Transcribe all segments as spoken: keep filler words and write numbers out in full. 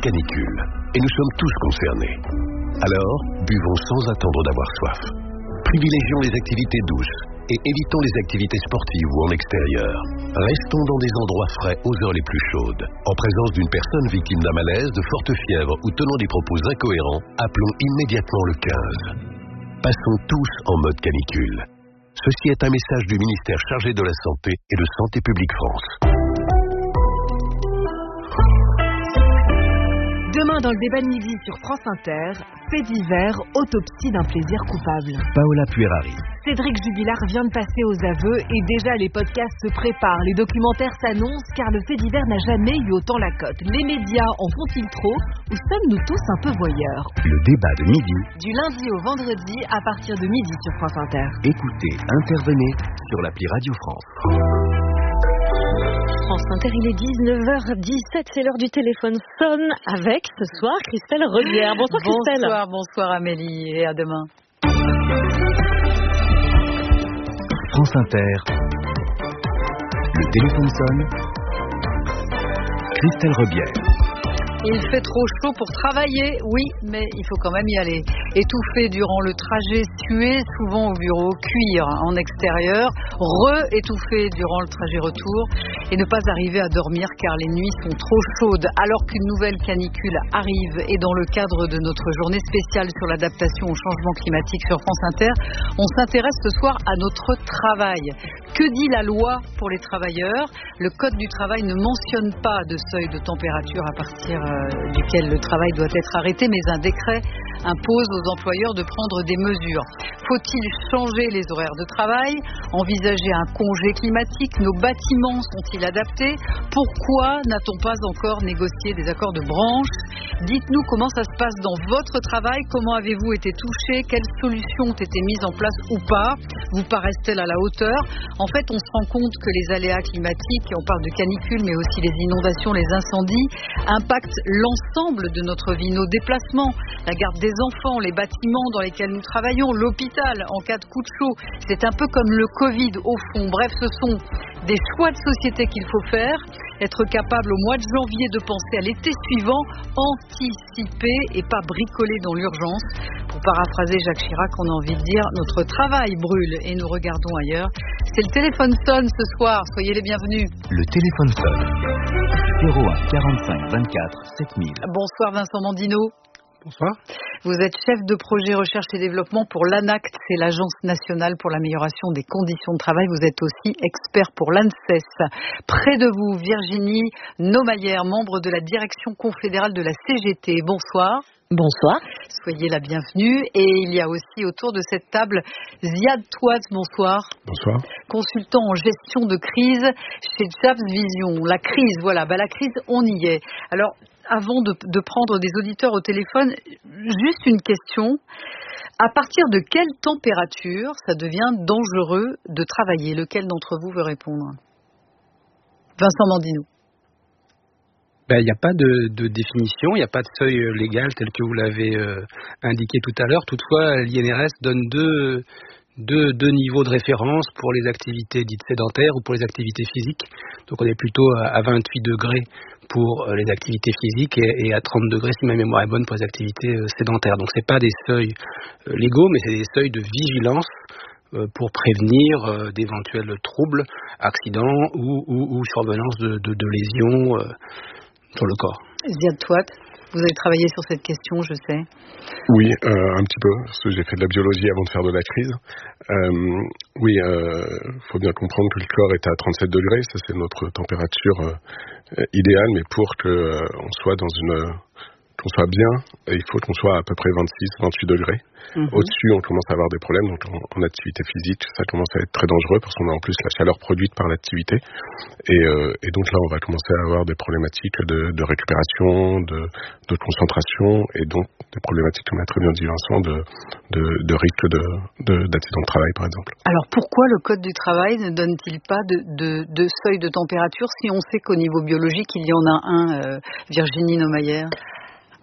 canicule et nous sommes tous concernés. Alors, buvons sans attendre d'avoir soif. Privilégions les activités douces et évitons les activités sportives ou en extérieur. Restons dans des endroits frais aux heures les plus chaudes. En présence d'une personne victime d'un malaise, de forte fièvre ou tenant des propos incohérents, appelons immédiatement le quinze. Passons tous en mode canicule. Ceci est un message du ministère chargé de la Santé et de Santé publique France. Demain, dans le débat de midi sur France Inter, fait divers, autopsie d'un plaisir coupable. Paola Puerari. Cédric Jubilard vient de passer aux aveux et déjà les podcasts se préparent. Les documentaires s'annoncent car le fait divers n'a jamais eu autant la cote. Les médias en font-ils trop ou sommes-nous tous un peu voyeurs? Le débat de midi. Du lundi au vendredi à partir de midi sur France Inter. Écoutez, intervenez sur l'appli Radio France. France Inter, il est dix-neuf heures dix-sept, c'est l'heure du téléphone sonne avec ce soir Christelle Rodière. Bonsoir Christelle. Bonsoir, bonsoir Amélie et à demain. France Inter, le téléphone sonne, Christelle Rodière. Il fait trop chaud pour travailler, oui, mais il faut quand même y aller. Étouffé durant le trajet, sué, souvent au bureau, cuire en extérieur, re-étouffé durant le trajet retour et ne pas arriver à dormir car les nuits sont trop chaudes. Alors qu'une nouvelle canicule arrive et dans le cadre de notre journée spéciale sur l'adaptation au changement climatique sur France Inter, on s'intéresse ce soir à notre travail. Que dit la loi pour les travailleurs? Le Code du travail ne mentionne pas de seuil de température à partir duquel le travail doit être arrêté, mais un décret impose aux employeurs de prendre des mesures. Faut-il changer les horaires de travail? Envisager un congé climatique? Nos bâtiments sont-ils adaptés? Pourquoi n'a-t-on pas encore négocié des accords de branche? Dites-nous comment ça se passe dans votre travail, comment avez-vous été touché, quelles solutions ont été mises en place ou pas, vous paraissent-elles à la hauteur? En fait, on se rend compte que les aléas climatiques, et on parle de canicule, mais aussi les inondations, les incendies, impactent l'ensemble de notre vie, nos déplacements, la garde des enfants, les bâtiments dans lesquels nous travaillons, l'hôpital en cas de coup de chaud. C'est un peu comme le Covid au fond. Bref, ce sont des choix de société qu'il faut faire, être capable au mois de janvier de penser à l'été suivant, anticiper et pas bricoler dans l'urgence. Pour paraphraser Jacques Chirac, on a envie de dire notre travail brûle et nous regardons ailleurs. C'est le téléphone sonne ce soir, soyez les bienvenus. Le téléphone sonne. zéro un quarante-cinq vingt-quatre sept mille. Bonsoir Vincent Mandino. Bonsoir. Vous êtes chef de projet recherche et développement pour l'ANACT, c'est l'Agence nationale pour l'amélioration des conditions de travail. Vous êtes aussi expert pour l'ANSES. Près de vous, Virginie Naumaillère, membre de la direction confédérale de la C G T. Bonsoir. Bonsoir. Soyez la bienvenue. Et il y a aussi autour de cette table Ziad Touaz, bonsoir. Bonsoir. Consultant en gestion de crise chez Jobs Vision. La crise, voilà, bah la crise, on y est. Alors, avant de, de prendre des auditeurs au téléphone, juste une question. À partir de quelle température ça devient dangereux de travailler? Lequel d'entre vous veut répondre? Vincent Mandino. Ben, il n'y a pas de, de définition, il n'y a pas de seuil légal tel que vous l'avez euh, indiqué tout à l'heure. Toutefois, l'I N R S donne deux, deux, deux niveaux de référence pour les activités dites sédentaires ou pour les activités physiques. Donc on est plutôt à vingt-huit degrés pour les activités physiques et, et à trente degrés, si ma mémoire est bonne, pour les activités sédentaires. Donc ce n'est pas des seuils légaux, mais c'est des seuils de vigilance pour prévenir d'éventuels troubles, accidents ou, ou, ou survenance de, de, de lésions sur le corps. Ziad Touaz, vous avez travaillé sur cette question, je sais. Oui, euh, un petit peu, parce que j'ai fait de la biologie avant de faire de la crise. Euh, oui, il euh, faut bien comprendre que le corps est à trente-sept degrés, ça c'est notre température euh, idéale, mais pour qu'on euh, soit dans une... qu'on soit bien, il faut qu'on soit à peu près vingt-six vingt-huit degrés. Mmh. Au-dessus, on commence à avoir des problèmes. Donc, en, en activité physique, ça commence à être très dangereux parce qu'on a en plus la chaleur produite par l'activité. Et, euh, et donc là, on va commencer à avoir des problématiques de, de récupération, de, de concentration et donc des problématiques, comme a très bien dit Vincent, de, de, de risque de, de, d'accident de travail, par exemple. Alors, pourquoi le Code du travail ne donne-t-il pas de, de, de seuil de température si on sait qu'au niveau biologique, il y en a un, euh, Virginie Naumaillère?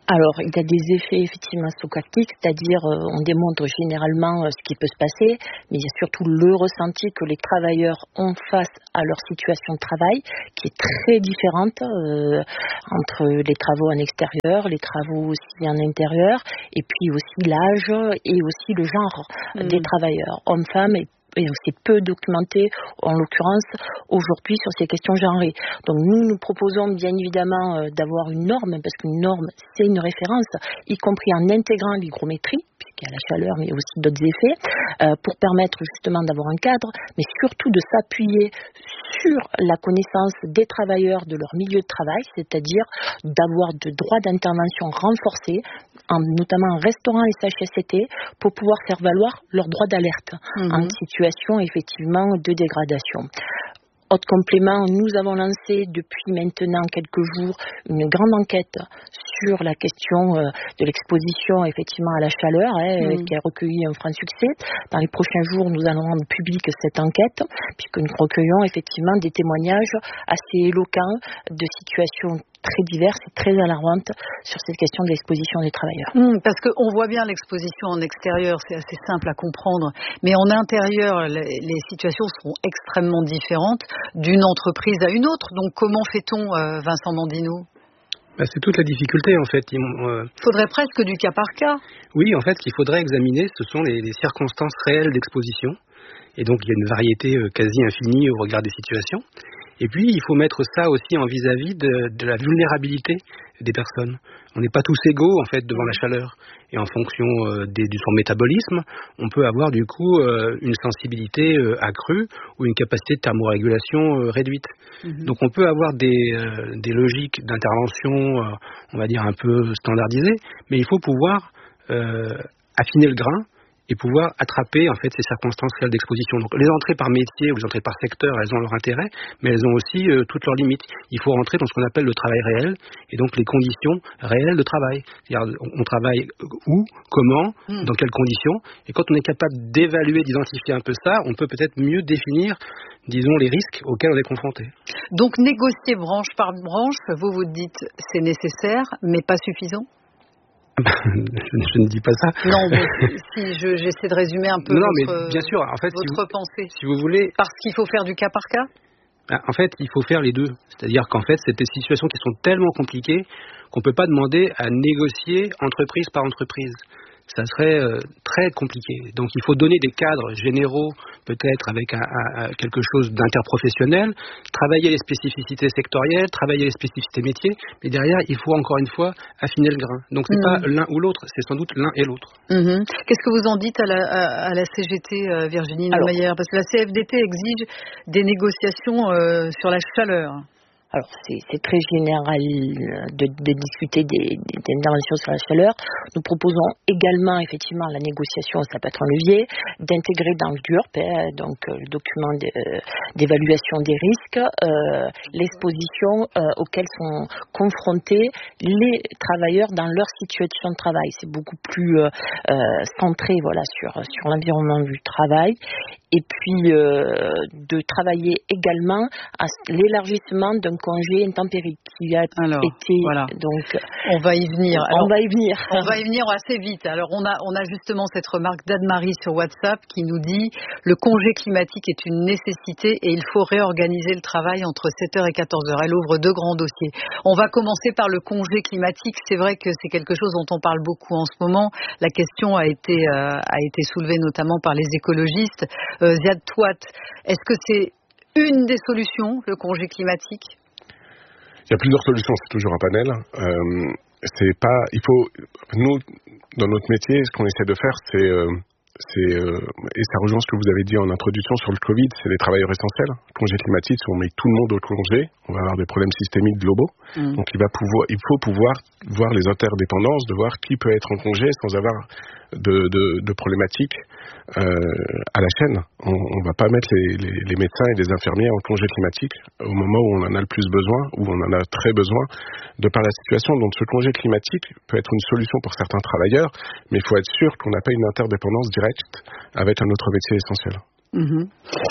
Alors, il y a des effets effectivement stochastiques, c'est-à-dire euh, on démontre généralement euh, ce qui peut se passer, mais il y a surtout le ressenti que les travailleurs ont face à leur situation de travail, qui est très différente euh, entre les travaux en extérieur, les travaux aussi en intérieur, et puis aussi l'âge et aussi le genre mmh. des travailleurs, hommes-femmes et et c'est peu documenté, en l'occurrence, aujourd'hui sur ces questions genrées. Donc nous, nous proposons bien évidemment euh, d'avoir une norme, parce qu'une norme, c'est une référence, y compris en intégrant l'hygrométrie, puisqu'il y a la chaleur, mais aussi d'autres effets, euh, pour permettre justement d'avoir un cadre, mais surtout de s'appuyer sur la connaissance des travailleurs de leur milieu de travail, c'est-à-dire d'avoir de droits d'intervention renforcés, en, notamment en restaurant et S H S C T, pour pouvoir faire valoir leurs droits d'alerte mmh. en situation effectivement de dégradation. Autre complément, nous avons lancé depuis maintenant quelques jours une grande enquête sur la question euh, de l'exposition effectivement à la chaleur, hein, mmh. qui a recueilli un franc succès. Dans les prochains jours, nous allons rendre publique cette enquête, puisque nous recueillons effectivement des témoignages assez éloquents de situations très diverses et très alarmantes sur cette question de l'exposition des travailleurs. Mmh, parce qu'on voit bien l'exposition en extérieur, c'est assez simple à comprendre, mais en intérieur, les, les situations seront extrêmement différentes d'une entreprise à une autre. Donc comment fait-on, euh, Vincent Mandino ? Bah, c'est toute la difficulté en fait. Il euh... faudrait presque du cas par cas. Oui, en fait, ce qu'il faudrait examiner, ce sont les, les circonstances réelles d'exposition. Et donc il y a une variété euh, quasi infinie au regard des situations. Et puis, il faut mettre ça aussi en vis-à-vis de, de la vulnérabilité des personnes. On n'est pas tous égaux, en fait, devant la chaleur. Et en fonction euh, des, de son métabolisme, on peut avoir, du coup, euh, une sensibilité euh, accrue ou une capacité de thermorégulation euh, réduite. Mm-hmm. Donc, on peut avoir des, euh, des logiques d'intervention, euh, on va dire, un peu standardisées, mais il faut pouvoir euh, affiner le grain et pouvoir attraper en fait ces circonstances réelles d'exposition. Donc les entrées par métier ou les entrées par secteur, elles ont leur intérêt, mais elles ont aussi euh, toutes leurs limites. Il faut rentrer dans ce qu'on appelle le travail réel et donc les conditions réelles de travail. C'est-à-dire on, on travaille où, comment, mmh. dans quelles conditions. Et quand on est capable d'évaluer, d'identifier un peu ça, on peut peut-être mieux définir, disons, les risques auxquels on est confronté. Donc négocier branche par branche, vous vous dites c'est nécessaire, mais pas suffisant ? je, je ne dis pas ça. Non, mais si je, j'essaie de résumer un peu non, votre, mais bien sûr, en fait, votre si vous, pensée. Si vous voulez, parce qu'il faut faire du cas par cas. En fait, il faut faire les deux. C'est-à-dire qu'en fait, c'est des situations qui sont tellement compliquées qu'on ne peut pas demander à négocier entreprise par entreprise. Ça serait euh, très compliqué. Donc il faut donner des cadres généraux, peut-être avec un, un, quelque chose d'interprofessionnel, travailler les spécificités sectorielles, travailler les spécificités métiers, mais derrière, il faut encore une fois affiner le grain. Donc c'est mmh. pas l'un ou l'autre, c'est sans doute l'un et l'autre. Mmh. Qu'est-ce que vous en dites à la, à, à la C G T, euh, Virginie Neumayer ? Parce que la C F D T exige des négociations euh, sur la chaleur. Alors, c'est, c'est très général de, de discuter des, des, des interventions sur la chaleur. Nous proposons également, effectivement, la négociation, ça peut être un levier, d'intégrer dans le D U R P, hein, donc euh, le document de, euh, d'évaluation des risques, euh, l'exposition euh, auxquelles sont confrontés les travailleurs dans leur situation de travail. C'est beaucoup plus euh, euh, centré, voilà, sur, sur l'environnement du travail. Et puis, euh, de travailler également à l'élargissement d'un congé intempérie qui a Alors, été voilà. donc on va y venir. Alors, on va y venir. On va y venir assez vite. Alors on a on a justement cette remarque d'Anne-Marie sur WhatsApp qui nous dit le congé climatique est une nécessité et il faut réorganiser le travail entre sept heures et quatorze heures. Elle ouvre deux grands dossiers. On va commencer par le congé climatique. C'est vrai que c'est quelque chose dont on parle beaucoup en ce moment. La question a été euh, a été soulevée notamment par les écologistes. Euh, Ziad Touat, est-ce que c'est une des solutions, le congé climatique ? Il y a plusieurs solutions, c'est toujours un panel. Euh, c'est pas, il faut, nous, dans notre métier, ce qu'on essaie de faire, c'est, euh, c'est euh, et ça rejoint ce que vous avez dit en introduction sur le Covid, c'est les travailleurs essentiels. Le congé climatique, si on met tout le monde au congé, on va avoir des problèmes systémiques globaux. Mmh. Donc il va pouvoir, il faut pouvoir voir les interdépendances, de voir qui peut être en congé sans avoir de, de, de problématiques euh, à la chaîne. On ne va pas mettre les, les, les médecins et les infirmières en congé climatique au moment où on en a le plus besoin, où on en a très besoin, de par la situation. Donc ce congé climatique peut être une solution pour certains travailleurs, mais il faut être sûr qu'on n'a pas une interdépendance directe avec un autre métier essentiel. Mmh.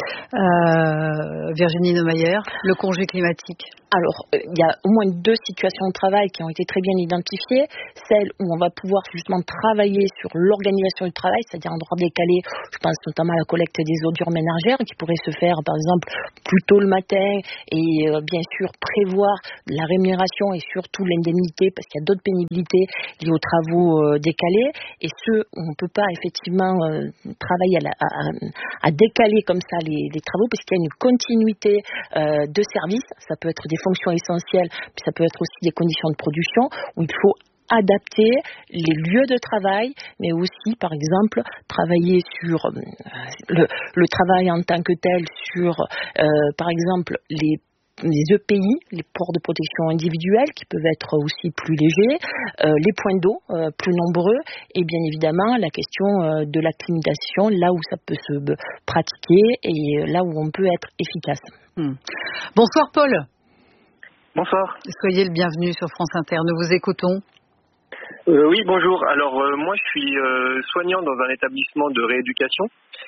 Euh, Virginie Neumayer, le congé climatique. Alors, il euh, y a au moins deux situations de travail qui ont été très bien identifiées. Celle où on va pouvoir justement travailler sur l'organisation du travail, c'est-à-dire en droit décalé, je pense notamment à la collecte des ordures ménagères, qui pourrait se faire par exemple plus tôt le matin et euh, bien sûr prévoir la rémunération et surtout l'indemnité, parce qu'il y a d'autres pénibilités liées aux travaux euh, décalés. Et ce, on ne peut pas effectivement euh, travailler à, la, à, à décaler comme ça les, les travaux, parce qu'il y a une continuité euh, de service. Ça peut être des fonctions essentielles, puis ça peut être aussi des conditions de production où il faut adapter les lieux de travail, mais aussi, par exemple, travailler sur euh, le, le travail en tant que tel, sur, euh, par exemple, les les E P I, les ports de protection individuelle qui peuvent être aussi plus légers, euh, les points d'eau euh, plus nombreux et bien évidemment la question euh, de la climatisation là où ça peut se pratiquer et là où on peut être efficace. Hmm. Bonsoir Paul. Bonsoir. Soyez le bienvenu sur France Inter, nous vous écoutons. Euh, oui, bonjour. Alors euh, moi je suis euh, soignant dans un établissement de rééducation.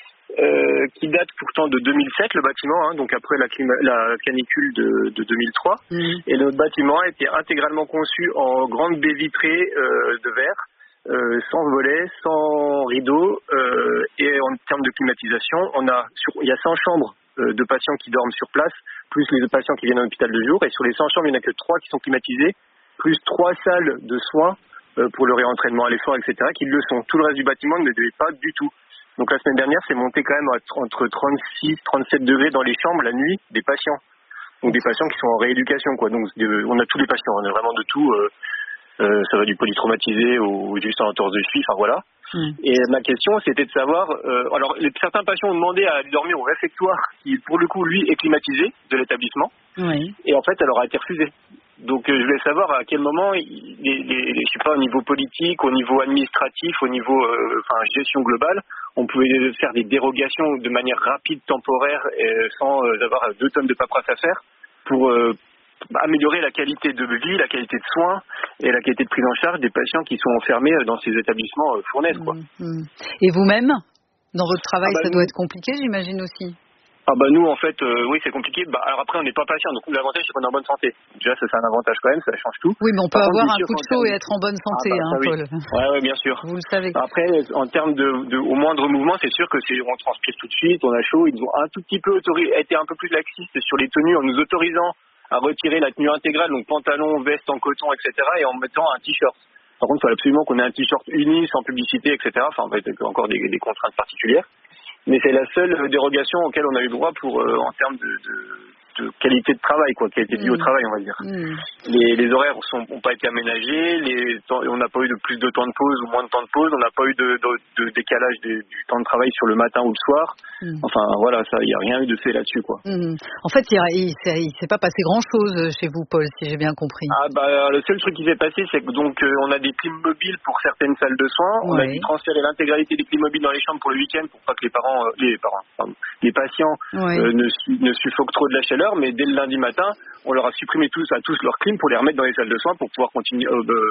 Euh, qui date pourtant de deux mille sept, le bâtiment, hein, donc après la, clima- la canicule de, de deux mille trois. Mmh. Et notre bâtiment a été intégralement conçu en grande baie vitrée euh, de verre, euh, sans volets, sans rideaux, euh, et en termes de climatisation, on a sur, il y a cent chambres euh, de patients qui dorment sur place, plus les patients qui viennent à l'hôpital de jour, et sur les cent chambres, il n'y en a que trois qui sont climatisées, plus trois salles de soins euh, pour le réentraînement à l'effort, et cetera, qui le sont. Tout le reste du bâtiment ne l'est pas du tout. Donc la semaine dernière, c'est monté quand même entre trente-six, trente-sept degrés dans les chambres la nuit des patients. Donc des patients qui sont en rééducation, quoi. Donc on a tous les patients, on a vraiment de tout. Euh, euh, ça va du polytraumatisé au juste en entorse de cheville, enfin voilà. Mm. Et ma question, c'était de savoir. Euh, alors les, certains patients ont demandé à dormir au réfectoire, qui pour le coup lui est climatisé de l'établissement. Oui. Et en fait, elle leur a été refusée. Donc euh, je voulais savoir à quel moment, les, les, les, je sais pas, au niveau politique, au niveau administratif, au niveau euh, enfin gestion globale, on pouvait faire des dérogations de manière rapide, temporaire, et sans euh, avoir deux tonnes de paperasse à faire, pour euh, améliorer la qualité de vie, la qualité de soins et la qualité de prise en charge des patients qui sont enfermés dans ces établissements euh, fournaises, quoi. Mmh. Et vous-même, dans votre travail, ah bah, ça nous... doit être compliqué, j'imagine aussi. Ah bah nous en fait euh, oui c'est compliqué. Bah alors après on n'est pas patient, donc l'avantage c'est qu'on est en bonne santé. Déjà ça c'est un avantage quand même, ça change tout. Oui mais on peut Par avoir contre, un coup de chaud et être en bonne santé, ah bah, hein, oui. Paul. Ouais ouais bien sûr. Vous le savez. Après en termes de, de au moindre mouvement c'est sûr que c'est on transpire tout de suite, on a chaud. Ils ont un tout petit peu autorisé, été un peu plus laxistes sur les tenues en nous autorisant à retirer la tenue intégrale, donc pantalon, veste en coton, et cetera, et en mettant un t-shirt. Par contre il faut absolument qu'on ait un t-shirt uni, sans publicité, et cetera. Enfin en fait encore des, des contraintes particulières. Mais c'est la seule dérogation auquelle on a eu droit pour euh, en termes de, de, de qualité de travail, quoi, qualité de vie mmh. au travail, on va dire. Mmh. Les, les horaires n'ont pas été aménagés, les temps, on n'a pas eu de plus de temps de pause ou moins de temps de pause, on n'a pas eu de, de, de décalage de, du temps de travail sur le matin ou le soir. Mmh. Enfin voilà, ça, il n'y a rien eu de fait là-dessus, quoi. Mmh. En fait, il ne s'est pas passé grand-chose chez vous, Paul, si j'ai bien compris. Ah bah le seul truc qui s'est passé, c'est que donc euh, on a des clims mobiles pour certaines salles de soins, ouais. On a dû transférer l'intégralité des clims mobiles dans les chambres pour le week-end pour pas que les parents, euh, les parents, pardon, les patients ouais. euh, ne, ne suffoquent trop de la chaleur, mais dès le lundi matin, on leur a supprimé tous à tous leurs clims pour les remettre dans les salles de soins pour pouvoir continuer. Euh, euh,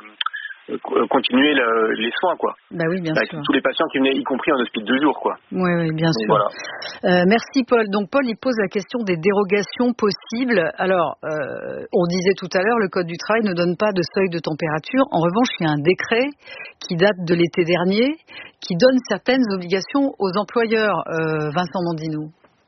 continuer le, les soins, quoi. Bah oui, bien Avec sûr. tous les patients qui venaient, y compris en hospice de jour, quoi. Oui, oui, bien Donc, sûr. Voilà. Euh, merci, Paul. Donc, Paul, il pose la question des dérogations possibles. Alors, euh, on disait tout à l'heure, le Code du travail ne donne pas de seuil de température. En revanche, il y a un décret qui date de l'été dernier, qui donne certaines obligations aux employeurs. Euh, Vincent Mandino.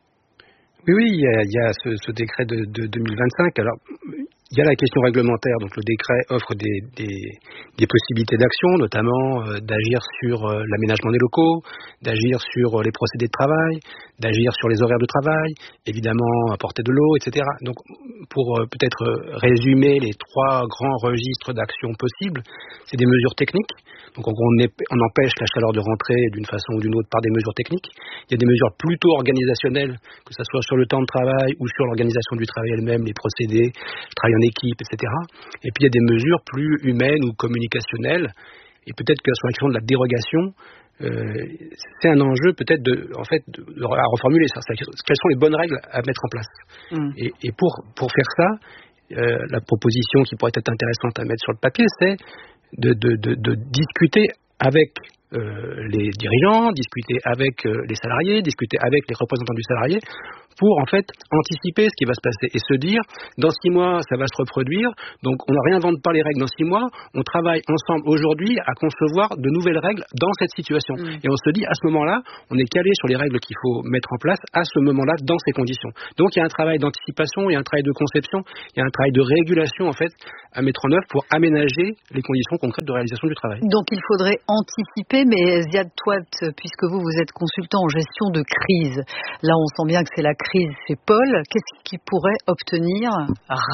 Oui, oui, il y a, il y a ce, ce décret de, de deux mille vingt-cinq. Alors, il y a la question réglementaire, donc le décret offre des, des, des possibilités d'action, notamment euh, d'agir sur euh, l'aménagement des locaux, d'agir sur euh, les procédés de travail, d'agir sur les horaires de travail, évidemment apporter de l'eau, et cetera. Donc pour euh, peut-être euh, résumer les trois grands registres d'actions possibles, c'est des mesures techniques. Donc on, on, est, on empêche la chaleur de rentrer d'une façon ou d'une autre par des mesures techniques. Il y a des mesures plutôt organisationnelles, que ce soit sur le temps de travail ou sur l'organisation du travail elle-même, les procédés, le travail en équipe, et cetera. Et puis il y a des mesures plus humaines ou communicationnelles. Et peut-être que sur la question de la dérogation, euh, c'est un enjeu peut-être de, en fait, de, de, à reformuler ça. Quelles sont les bonnes règles à mettre en place? Mmh. Et, et pour pour faire ça, euh, la proposition qui pourrait être intéressante à mettre sur le papier, c'est de de de, de discuter avec euh, les dirigeants, discuter avec euh, les salariés, discuter avec les représentants du salarié, pour en fait anticiper ce qui va se passer et se dire dans six mois ça va se reproduire, donc on ne réinvente pas les règles dans six mois, on travaille ensemble aujourd'hui à concevoir de nouvelles règles dans cette situation. Mmh. Et on se dit à ce moment-là, on est calé sur les règles qu'il faut mettre en place à ce moment-là dans ces conditions. Donc il y a un travail d'anticipation, il y a un travail de conception, il y a un travail de régulation en fait à mettre en œuvre pour aménager les conditions concrètes de réalisation du travail. Donc il faudrait anticiper, mais Ziad Touat, puisque vous, vous êtes consultant en gestion de crise, là on sent bien que c'est la crise chez Paul, qu'est-ce qu'il pourrait obtenir rapidement ?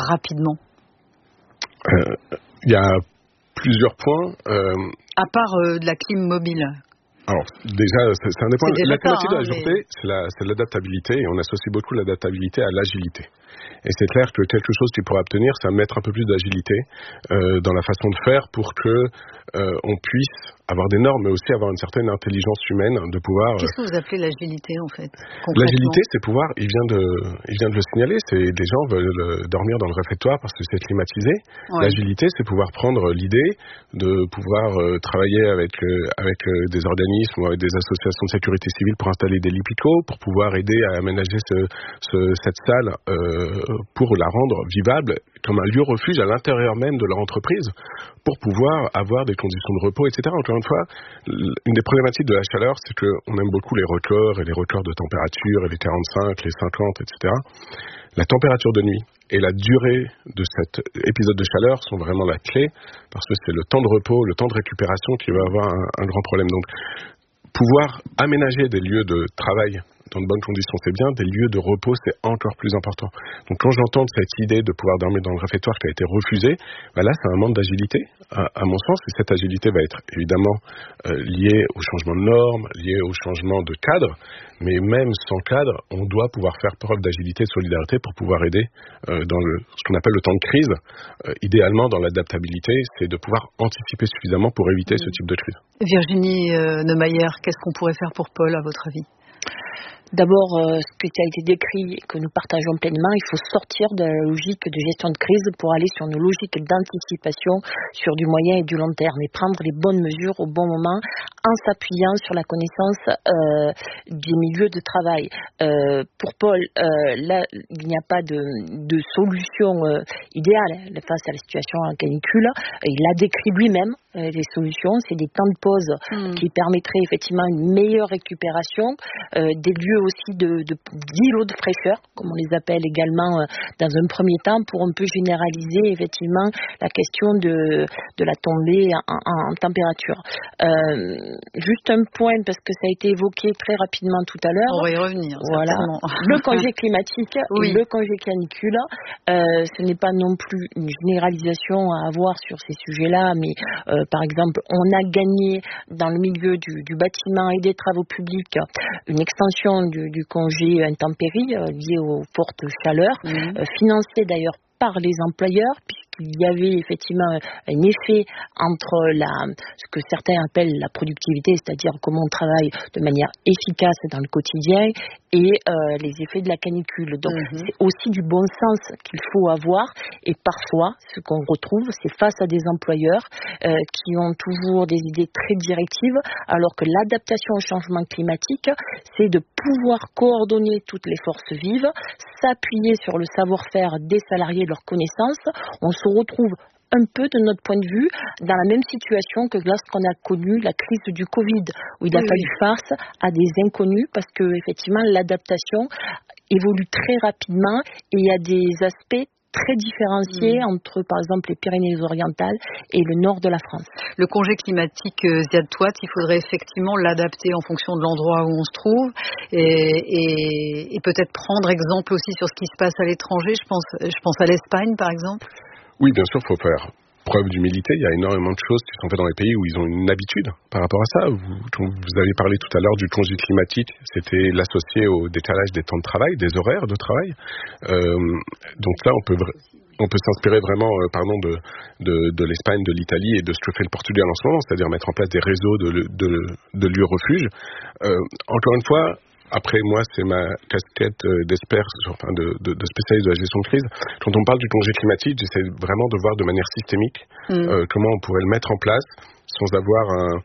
Il euh, y a plusieurs points. Euh... À part euh, de la clim mobile. Alors, déjà, c'est, c'est un des points. La thématique hein, de la journée, mais... c'est, la, c'est l'adaptabilité, et on associe beaucoup l'adaptabilité à l'agilité. Et c'est clair que quelque chose que tu pourras obtenir, c'est mettre un peu plus d'agilité euh, dans la façon de faire pour que euh, on puisse avoir des normes, mais aussi avoir une certaine intelligence humaine de pouvoir... Qu'est-ce que vous appelez l'agilité, en fait, L'agilité, c'est pouvoir... Il vient, de, il vient de le signaler, c'est des gens veulent dormir dans le réfectoire parce que c'est climatisé. Ouais. L'agilité, c'est pouvoir prendre l'idée de pouvoir euh, travailler avec, euh, avec euh, des organismes ou avec des associations de sécurité civile pour installer des lits picots, pour pouvoir aider à aménager ce, ce, cette salle euh, pour la rendre vivable comme un lieu refuge à l'intérieur même de leur entreprise, pour pouvoir avoir des conditions de repos, et cetera. Encore une fois, une des problématiques de la chaleur, c'est qu'on aime beaucoup les records et les records de température, et les quarante-cinq, les cinquante, et cetera. La température de nuit et la durée de cet épisode de chaleur sont vraiment la clé, parce que c'est le temps de repos, le temps de récupération qui va avoir un, un grand problème. Donc, pouvoir aménager des lieux de travail dans de bonnes conditions, c'est bien. Des lieux de repos, c'est encore plus important. Donc, quand j'entends cette idée de pouvoir dormir dans le réfectoire qui a été refusée, ben là, c'est un manque d'agilité, à, à mon sens. Et cette agilité va être évidemment euh, liée au changement de normes, liée au changement de cadre. Mais même sans cadre, on doit pouvoir faire preuve d'agilité et de solidarité pour pouvoir aider euh, dans le, ce qu'on appelle le temps de crise. Euh, idéalement, dans l'adaptabilité, c'est de pouvoir anticiper suffisamment pour éviter mmh. ce type de crise. Virginie euh, Neumayer, qu'est-ce qu'on pourrait faire pour Paul, à votre avis ? D'abord, euh, ce qui a été décrit et que nous partageons pleinement, il faut sortir de la logique de gestion de crise pour aller sur une logique d'anticipation sur du moyen et du long terme et prendre les bonnes mesures au bon moment en s'appuyant sur la connaissance euh, des milieux de travail. Euh, pour Paul, euh, là, il n'y a pas de, de solution euh, idéale face à la situation en canicule. Il a décrit lui-même euh, les solutions, c'est des temps de pause mmh. qui permettraient effectivement une meilleure récupération, euh, des lieux aussi de, de d'îlots de fraîcheur, comme on les appelle également euh, dans un premier temps, pour un peu généraliser effectivement la question de, de la tombée en, en, en température. Euh, juste un point, parce que ça a été évoqué très rapidement tout à l'heure. On va y revenir. Voilà. Le congé climatique oui. et le congé canicule, euh, ce n'est pas non plus une généralisation à avoir sur ces sujets-là, mais euh, par exemple, on a gagné dans le milieu du, du bâtiment et des travaux publics une extension Du, du congé intempérie euh, lié aux fortes chaleurs, mmh. euh, financé d'ailleurs par les employeurs, puisqu'il y avait effectivement un effet entre la, ce que certains appellent la productivité, c'est-à-dire comment on travaille de manière efficace dans le quotidien, et euh, les effets de la canicule. Donc mmh. c'est aussi du bon sens qu'il faut avoir, et parfois ce qu'on retrouve, c'est face à des employeurs euh, qui ont toujours des idées très directives, alors que l'adaptation au changement climatique, c'est de pouvoir coordonner toutes les forces vives, s'appuyer sur le savoir-faire des salariés, leurs connaissances. On se retrouve un peu de notre point de vue dans la même situation que lorsqu'on a connu la crise du Covid, où il a oui, fallu oui. face à des inconnus, parce que effectivement l'adaptation évolue très rapidement et il y a des aspects très différenciés mmh. entre, par exemple, les Pyrénées-Orientales et le nord de la France. Le congé climatique, euh, Ziad Touat, il faudrait effectivement l'adapter en fonction de l'endroit où on se trouve et, et, et peut-être prendre exemple aussi sur ce qui se passe à l'étranger. Je pense, je pense à l'Espagne, par exemple. Oui, bien sûr, il faut faire preuve d'humilité. Il y a énormément de choses qui sont faites dans les pays où ils ont une habitude par rapport à ça. Vous, vous avez parlé tout à l'heure du congé climatique. C'était l'associé au décalage des temps de travail, des horaires de travail. Euh, donc là, on peut... On peut s'inspirer vraiment, euh, pardon, de, de, de l'Espagne, de l'Italie et de ce que fait le Portugal en ce moment, c'est-à-dire mettre en place des réseaux de, de, de lieux refuges. Euh, encore une fois, après moi, c'est ma casquette euh, d'expert, enfin de, de, de spécialiste de la gestion de crise. Quand on parle du congé climatique, j'essaie vraiment de voir de manière systémique mmh. euh, comment on pourrait le mettre en place sans avoir un...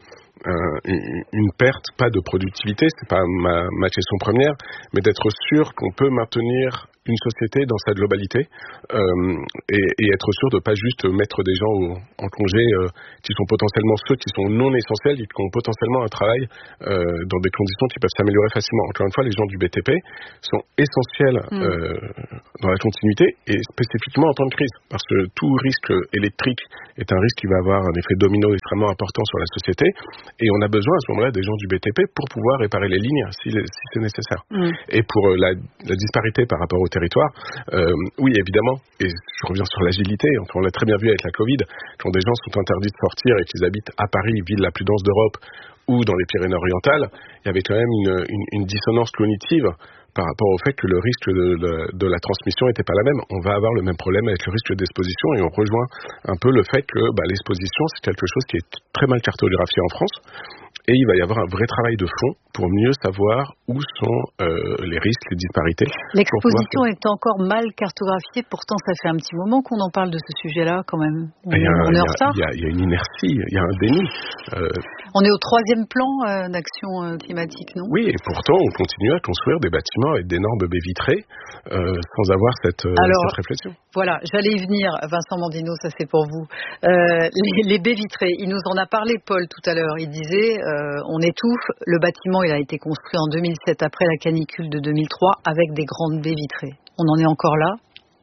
un, une, une perte, pas de productivité, c'est pas ma, ma question première, mais d'être sûr qu'on peut maintenir une société dans sa globalité euh, et, et être sûr de pas juste mettre des gens au, en congé euh, qui sont potentiellement ceux qui sont non essentiels et qui ont potentiellement un travail euh, dans des conditions qui peuvent s'améliorer facilement. Encore une fois, les gens du B T P sont essentiels mmh. euh, dans la continuité et spécifiquement en temps de crise, parce que tout risque électrique est un risque qui va avoir un effet domino extrêmement important sur la société et on a besoin à ce moment-là des gens du B T P pour pouvoir réparer les lignes si, si c'est nécessaire. Mmh. Et pour euh, la, la disparité par rapport au territoire, euh, oui évidemment, et je reviens sur l'agilité, on l'a très bien vu avec la Covid, quand des gens sont interdits de sortir et qu'ils habitent à Paris, ville la plus dense d'Europe, ou dans les Pyrénées-Orientales, il y avait quand même une, une, une dissonance cognitive par rapport au fait que le risque de, de, de la transmission n'était pas la même. On va avoir le même problème avec le risque d'exposition et on rejoint un peu le fait que bah, l'exposition, c'est quelque chose qui est très mal cartographié en France. Et il va y avoir un vrai travail de fond pour mieux savoir où sont euh, les risques, les disparités. L'exposition pouvoir... est encore mal cartographiée, pourtant ça fait un petit moment qu'on en parle de ce sujet-là quand même. On, il y a, on est en retard. Il y, a, il y a une inertie, il y a un déni. Euh... On est au troisième plan euh, d'action euh, climatique, non ? Oui, et pourtant on continue à construire des bâtiments avec d'énormes baies vitrées euh, sans avoir cette, euh, Alors, cette réflexion. Voilà, j'allais y venir, Vincent Mandino, ça c'est pour vous. Euh, les, les baies vitrées, il nous en a parlé Paul tout à l'heure, il disait... Euh, on étouffe. Le bâtiment, il a été construit en deux mille sept après la canicule de deux mille trois avec des grandes baies vitrées. On en est encore là ?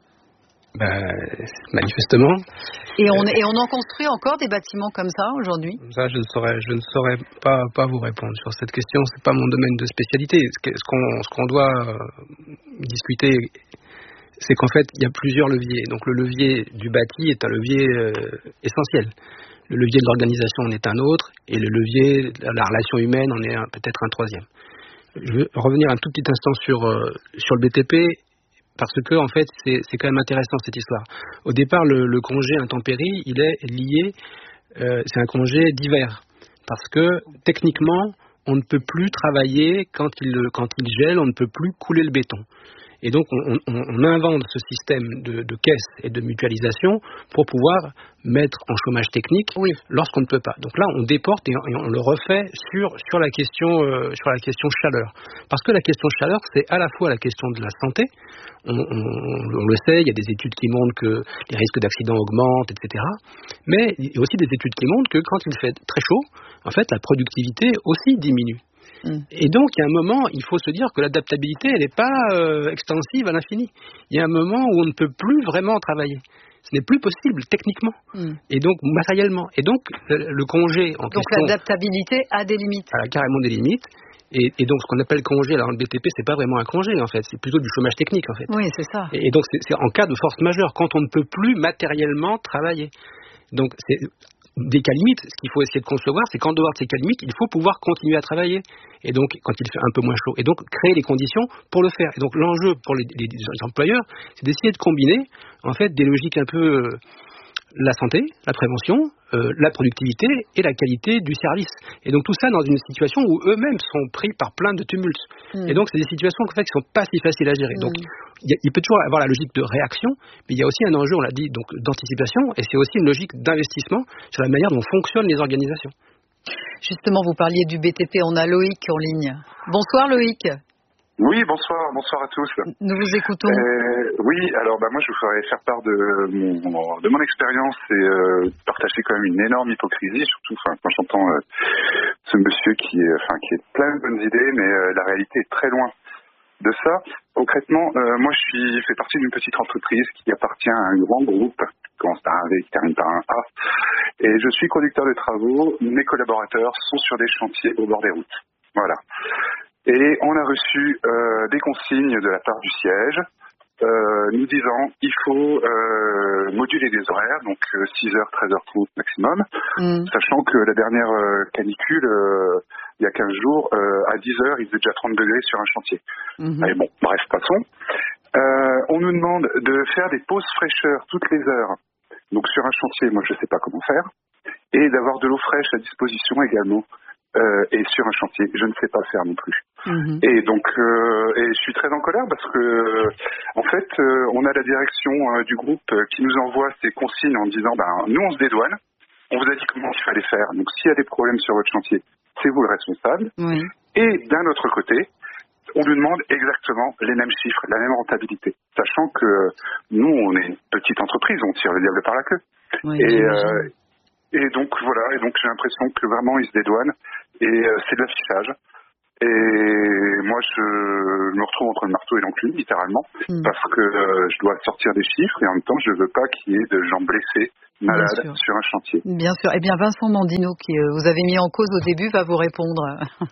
Ben, manifestement. Et on, et on en construit encore des bâtiments comme ça aujourd'hui ? Ça, je ne saurais, je ne saurais pas, pas vous répondre sur cette question. C'est pas mon domaine de spécialité. Ce qu'on, ce qu'on doit discuter, c'est qu'en fait, il y a plusieurs leviers. Donc, le levier du bâti est un levier euh, essentiel. Le levier de l'organisation en est un autre, et le levier de la relation humaine en est un, peut-être un troisième. Je veux revenir un tout petit instant sur, euh, sur le B T P, parce que en fait, c'est, c'est quand même intéressant cette histoire. Au départ, le, le congé intempérie, il est lié, euh, c'est un congé d'hiver, parce que techniquement, on ne peut plus travailler quand il, quand il gèle, on ne peut plus couler le béton. Et donc, on, on, on invente ce système de, de caisse et de mutualisation pour pouvoir mettre en chômage technique oui. lorsqu'on ne peut pas. Donc là, on déporte et on, et on le refait sur, sur, la question, euh, sur la question chaleur. Parce que la question chaleur, c'est à la fois la question de la santé. On, on, on le sait, il y a des études qui montrent que les risques d'accident augmentent, et cetera. Mais il y a aussi des études qui montrent que quand il fait très chaud, en fait, la productivité aussi diminue. Et donc, il y a un moment, il faut se dire que l'adaptabilité, elle n'est pas euh, extensive à l'infini. Il y a un moment où on ne peut plus vraiment travailler. Ce n'est plus possible techniquement mm. et donc matériellement. Et donc, le, le congé en donc question... Donc, l'adaptabilité a des limites. A carrément des limites. Et, et donc, ce qu'on appelle congé, là, dans le B T P, c'est pas vraiment un congé, en fait. C'est plutôt du chômage technique, en fait. Oui, c'est ça. Et, et donc, c'est, c'est en cas de force majeure, quand on ne peut plus matériellement travailler. Donc, c'est... des cas limites, ce qu'il faut essayer de concevoir, c'est qu'en dehors de ces cas limites, il faut pouvoir continuer à travailler. Et donc, quand il fait un peu moins chaud, et donc créer les conditions pour le faire. Et donc, l'enjeu pour les, les, les employeurs, c'est d'essayer de combiner, en fait, des logiques un peu euh, la santé, la prévention, euh, la productivité et la qualité du service. Et donc, tout ça dans une situation où eux-mêmes sont pris par plein de tumultes. Mmh. Et donc, c'est des situations en fait, qui ne sont pas si faciles à gérer. Mmh. Donc, il, y a, il peut toujours avoir la logique de réaction, mais il y a aussi un enjeu, on l'a dit, donc d'anticipation, et c'est aussi une logique d'investissement sur la manière dont fonctionnent les organisations. Justement, vous parliez du B T P, on a Loïc en ligne. Bonsoir Loïc. Oui, bonsoir, bonsoir à tous. Nous vous écoutons. Euh, oui, alors bah moi je voudrais faire part de mon, de mon expérience et euh, partager quand même une énorme hypocrisie, surtout enfin, quand j'entends euh, ce monsieur qui est, enfin, qui est plein de bonnes idées, mais euh, la réalité est très loin de ça. Concrètement, euh, moi je suis fais partie d'une petite entreprise qui appartient à un grand groupe qui commence par un V, qui termine par un A, et je suis conducteur de travaux. Mes collaborateurs sont sur des chantiers au bord des routes. Voilà. Et on a reçu euh, des consignes de la part du siège euh, nous disant il faut euh, moduler les horaires, donc euh, six heures, treize heures trente maximum, mmh. sachant que la dernière euh, canicule, euh, il y a quinze jours, euh, à dix heures, il faisait déjà trente degrés sur un chantier. Mmh. Et bon, bref, passons. Euh, on nous demande de faire des pauses fraîcheur toutes les heures. Donc sur un chantier, moi je ne sais pas comment faire, et d'avoir de l'eau fraîche à disposition également. Euh, et sur un chantier, je ne sais pas faire non plus. Mmh. Et donc, euh, et je suis très en colère parce que, euh, en fait, euh, on a la direction euh, du groupe euh, qui nous envoie ces consignes en disant, ben, nous on se dédouane, on vous a dit comment il fallait faire. Donc s'il y a des problèmes sur votre chantier, c'est vous le responsable. Oui. Et d'un autre côté, on nous demande exactement les mêmes chiffres, la même rentabilité. Sachant que nous, on est une petite entreprise, on tire le diable par la queue. Oui, et, euh, et donc voilà, et donc j'ai l'impression que vraiment ils se dédouanent. Et euh, c'est de l'affichage. Et moi, je me retrouve entre le marteau et l'enclume, littéralement, mmh. parce que euh, je dois sortir des chiffres et en même temps, je ne veux pas qu'il y ait de gens blessés, malades sur un chantier. Bien sûr. Eh bien, Vincent Mandino, qui euh, vous avez mis en cause au début, va vous répondre.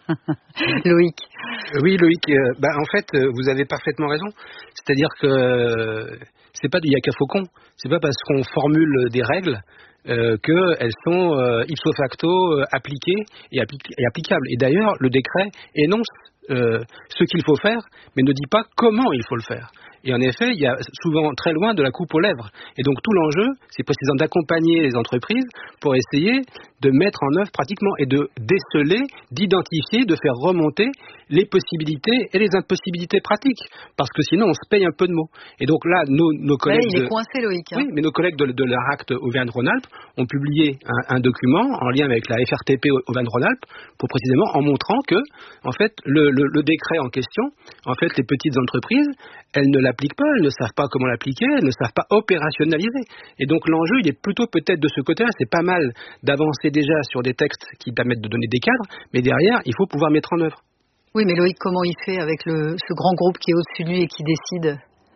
Loïc. Oui, Loïc. Euh, bah, en fait, euh, vous avez parfaitement raison. C'est-à-dire que euh, c'est pas du yaka faucon. C'est pas parce qu'on formule des règles Euh, qu'elles sont euh, ipso facto euh, appliquées et, appli- et applicables. Et d'ailleurs, le décret énonce euh, ce qu'il faut faire, mais ne dit pas comment il faut le faire. Et en effet, il y a souvent très loin de la coupe aux lèvres. Et donc tout l'enjeu, c'est précisément d'accompagner les entreprises pour essayer de mettre en œuvre pratiquement et de déceler, d'identifier, de faire remonter les possibilités et les impossibilités pratiques. Parce que sinon, on se paye un peu de mots. Et donc là, nos, nos collègues... Ouais, il est coincé, Loïc. Hein. Oui, mais nos collègues de, de l'ARACT Auvergne-Rhône-Alpes ont publié un, un document en lien avec la F R T P Auvergne-Rhône-Alpes pour précisément en montrant que, en fait, le, le, le décret en question, en fait, les petites entreprises, elles ne l'appliquent pas, elles ne savent pas comment l'appliquer, elles ne savent pas opérationnaliser. Et donc l'enjeu, il est plutôt peut-être de ce côté-là. C'est pas mal d'avancer déjà sur des textes qui permettent de donner des cadres, mais derrière, il faut pouvoir mettre en œuvre. Oui, mais Loïc, comment il fait avec le, ce grand groupe qui est au-dessus de lui et qui décide ?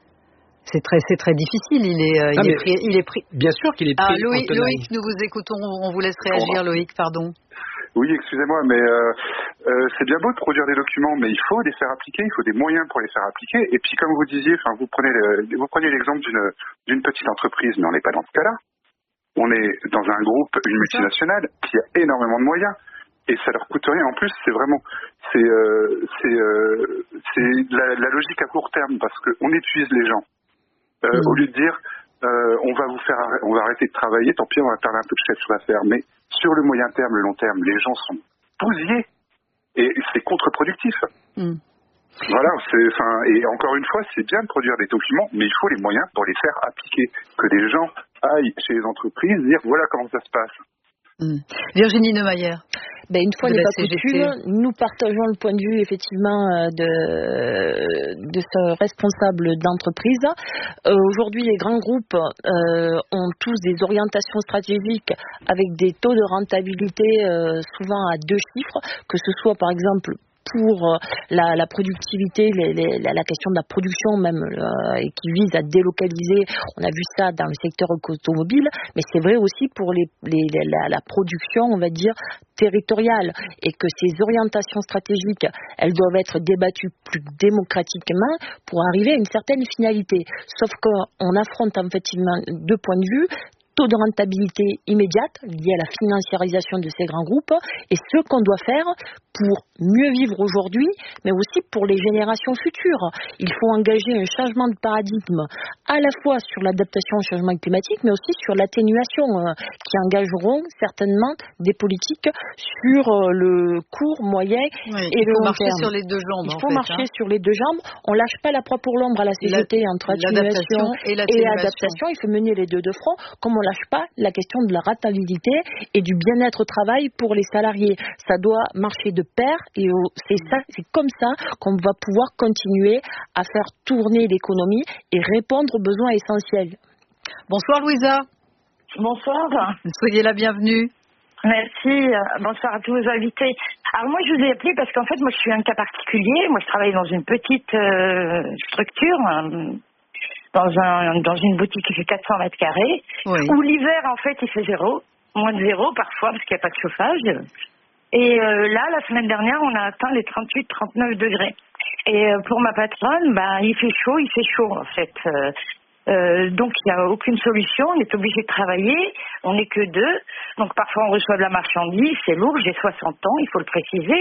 C'est très, c'est très difficile. Il est, euh, ah, il, est pris, il est pris. Bien sûr qu'il est pris. Ah, Loïc, Loïc, nous vous écoutons. On vous laisse réagir, Loïc, pardon. Oui, excusez-moi, mais euh, euh, c'est bien beau de produire des documents, mais il faut les faire appliquer, il faut des moyens pour les faire appliquer. Et puis, comme vous disiez, enfin, vous prenez le, vous prenez l'exemple d'une, d'une petite entreprise, mais on n'est pas dans ce cas-là. On est dans un groupe, une multinationale, qui a énormément de moyens. Et ça leur coûte rien. En plus, c'est vraiment, c'est, euh, c'est, euh, c'est la, la logique à court terme, parce qu'on épuise les gens. Euh, mmh. Au lieu de dire, euh, on va vous faire, on va arrêter de travailler, tant pis, on va perdre un peu de chiffre d'affaires. Mais sur le moyen terme, le long terme, les gens sont bousillés et c'est contre-productif. Mmh. Voilà, c'est, enfin, et encore une fois, c'est bien de produire des documents, mais il faut les moyens pour les faire appliquer. Que des gens aillent chez les entreprises dire voilà comment ça se passe. Mmh. Virginie Neumayer. Ben, une fois n'est pas coutume, nous partageons le point de vue effectivement de, de ce responsable d'entreprise. Euh, aujourd'hui, les grands groupes euh, ont tous des orientations stratégiques avec des taux de rentabilité euh, souvent à deux chiffres, que ce soit par exemple pour la, la productivité, les, les, la question de la production même, euh, et qui vise à délocaliser. On a vu ça dans le secteur automobile, mais c'est vrai aussi pour les, les, les, la, la production, on va dire, territoriale, et que ces orientations stratégiques, elles doivent être débattues plus démocratiquement pour arriver à une certaine finalité. Sauf qu'on affronte effectivement deux points de vue. Taux de rentabilité immédiate lié à la financiarisation de ces grands groupes et ce qu'on doit faire pour mieux vivre aujourd'hui, mais aussi pour les générations futures. Il faut engager un changement de paradigme à la fois sur l'adaptation au changement climatique, mais aussi sur l'atténuation, euh, qui engageront certainement des politiques sur euh, le court, moyen oui, et le long terme. Il faut marcher sur les deux jambes. Il faut en fait, marcher hein. sur les deux jambes. On lâche pas la proie pour l'ombre à la C G T la, entre atténuation et, et adaptation. Il faut mener les deux de front, comme on lâche pas la question de la rentabilité et du bien-être au travail pour les salariés. Ça doit marcher de pair et c'est ça, c'est comme ça qu'on va pouvoir continuer à faire tourner l'économie et répondre aux besoins essentiels. Bonsoir Louisa. Bonsoir. Soyez la bienvenue. Merci. Bonsoir à tous vos invités. Alors moi je vous ai appelé parce qu'en fait moi je suis un cas particulier. Moi je travaille dans une petite euh, structure. Euh, Dans, un, dans une boutique qui fait quatre cents mètres carrés, oui. Où l'hiver, en fait, il fait zéro, moins de zéro parfois, parce qu'il n'y a pas de chauffage. Et euh, là, la semaine dernière, on a atteint les trente-huit trente-neuf degrés. Et euh, pour ma patronne, bah, il fait chaud, il fait chaud, en fait. Euh, euh, donc, il n'y a aucune solution, on est obligé de travailler, on n'est que deux. Donc, parfois, on reçoit de la marchandise, c'est lourd, j'ai soixante ans, il faut le préciser.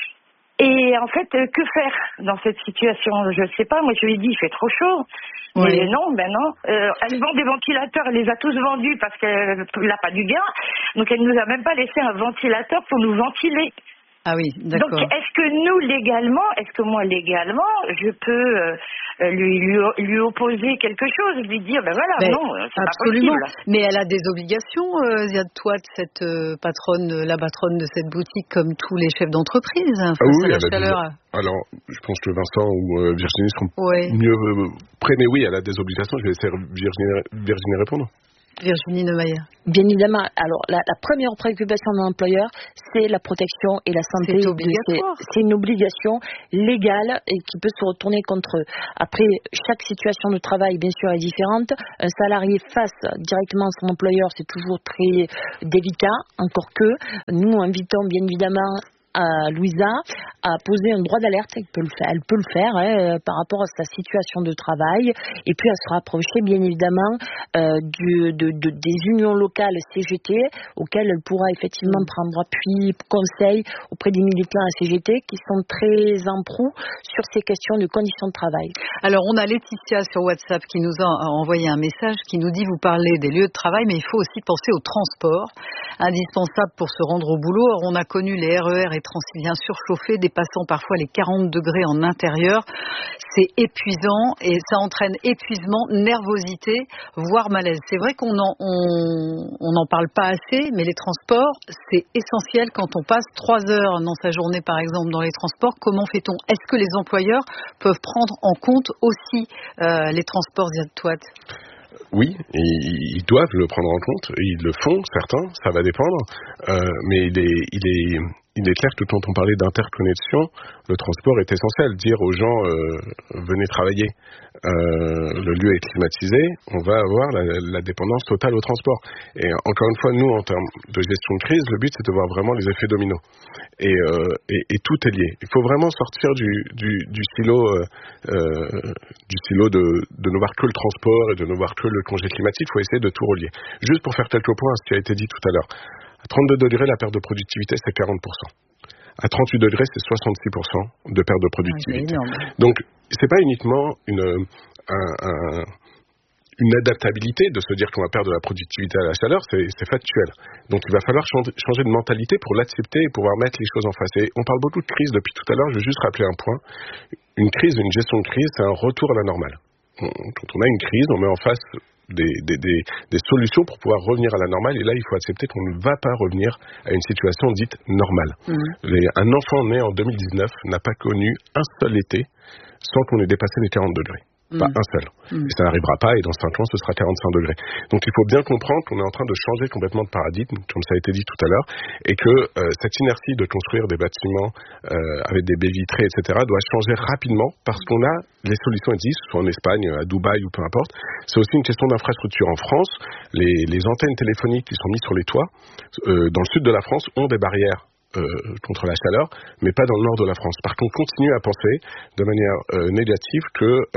Et en fait, euh, que faire dans cette situation? Je ne sais pas, moi je lui ai dit, il fait trop chaud. Oui. Mais non, ben non. Euh, elle vend des ventilateurs, elle les a tous vendus parce qu'elle n'a pas du gain. Donc elle ne nous a même pas laissé un ventilateur pour nous ventiler. Ah oui, d'accord. Donc, est-ce que nous, légalement, est-ce que moi, légalement, je peux euh, lui, lui, lui opposer quelque chose, lui dire, ben voilà, mais non, c'est absolument. pas possible. Mais elle a des obligations, euh, Ziad Touat, cette euh, patronne, la patronne de cette boutique, comme tous les chefs d'entreprise, hein, face ah oui, à la chaleur. Des... Alors, je pense que Vincent ou euh, Virginie seront ouais. mieux euh, prêts, mais oui, elle a des obligations. Je vais laisser Virginie, Virginie répondre. Virginie Neumayer. Bien évidemment. Alors, la, la première préoccupation de l'employeur, c'est la protection et la santé. C'est obligatoire. C'est, c'est une obligation légale et qui peut se retourner contre eux. Après, chaque situation de travail, bien sûr, est différente. Un salarié face directement à son employeur, c'est toujours très délicat, encore que nous invitons bien évidemment à Louisa à poser un droit d'alerte. Elle peut le faire, elle peut le faire hein, par rapport à sa situation de travail, et puis à se rapprocher bien évidemment euh, du, de, de, des unions locales C G T auxquelles elle pourra effectivement prendre appui, conseil auprès des militants à C G T qui sont très en proue sur ces questions de conditions de travail. Alors on a Laetitia sur WhatsApp qui nous a envoyé un message qui nous dit: vous parlez des lieux de travail, mais il faut aussi penser au transport, indispensable pour se rendre au boulot. Or, on a connu les R E R et Transilien surchauffés, dépassant parfois les quarante degrés en intérieur. C'est épuisant et ça entraîne épuisement, nervosité, voire malaise. C'est vrai qu'on en, on, on n'en parle pas assez, mais les transports, c'est essentiel quand on passe trois heures dans sa journée, par exemple, dans les transports. Comment fait-on? Est-ce que les employeurs peuvent prendre en compte aussi euh, les transports, Ziad Touat? Oui, ils, ils doivent le prendre en compte. Ils le font, certains, ça va dépendre. Euh, mais il est, il est, il est clair que quand on parlait d'interconnexion, le transport est essentiel. Dire aux gens euh, venez travailler, euh, le lieu est climatisé, on va avoir la, la dépendance totale au transport. Et encore une fois, nous, en termes de gestion de crise, le but c'est de voir vraiment les effets dominos. Et, euh, et, et tout est lié. Il faut vraiment sortir du, du, du silo, euh, euh, du silo de, de ne voir que le transport et de ne voir que le congé climatique. Il faut essayer de tout relier. Juste pour faire quelques points à ce qui a été dit tout à l'heure. À trente-deux degrés, la perte de productivité, c'est quarante pour cent. À trente-huit degrés, c'est soixante-six pour cent de perte de productivité. Ouais, donc, c'est pas uniquement une, un, un, une adaptabilité de se dire qu'on va perdre de la productivité à la chaleur, c'est, c'est factuel. Donc, il va falloir changer, changer de mentalité pour l'accepter et pouvoir mettre les choses en face. Et on parle beaucoup de crise depuis tout à l'heure. Je veux juste rappeler un point. Une crise, une gestion de crise, c'est un retour à la normale. Quand on a une crise, on met en face Des, des, des, des solutions pour pouvoir revenir à la normale, et là il faut accepter qu'on ne va pas revenir à une situation dite normale. Mmh. Les, un enfant né en deux mille dix-neuf n'a pas connu un seul été sans qu'on ait dépassé les quarante degrés. Mmh. Pas un seul. Mmh. Et ça n'arrivera pas, et dans cinq ans ce sera quarante-cinq degrés. Donc il faut bien comprendre qu'on est en train de changer complètement de paradigme, comme ça a été dit tout à l'heure, et que euh, cette inertie de construire des bâtiments euh, avec des baies vitrées, et cetera, doit changer rapidement, parce qu'on a les solutions existent, soit en Espagne, à Dubaï ou peu importe. C'est aussi une question d'infrastructure. En France, les, les antennes téléphoniques qui sont mises sur les toits, euh, dans le sud de la France, ont des barrières Euh, contre la chaleur, mais pas dans le nord de la France. Par contre, on continue à penser de manière euh, négative que euh,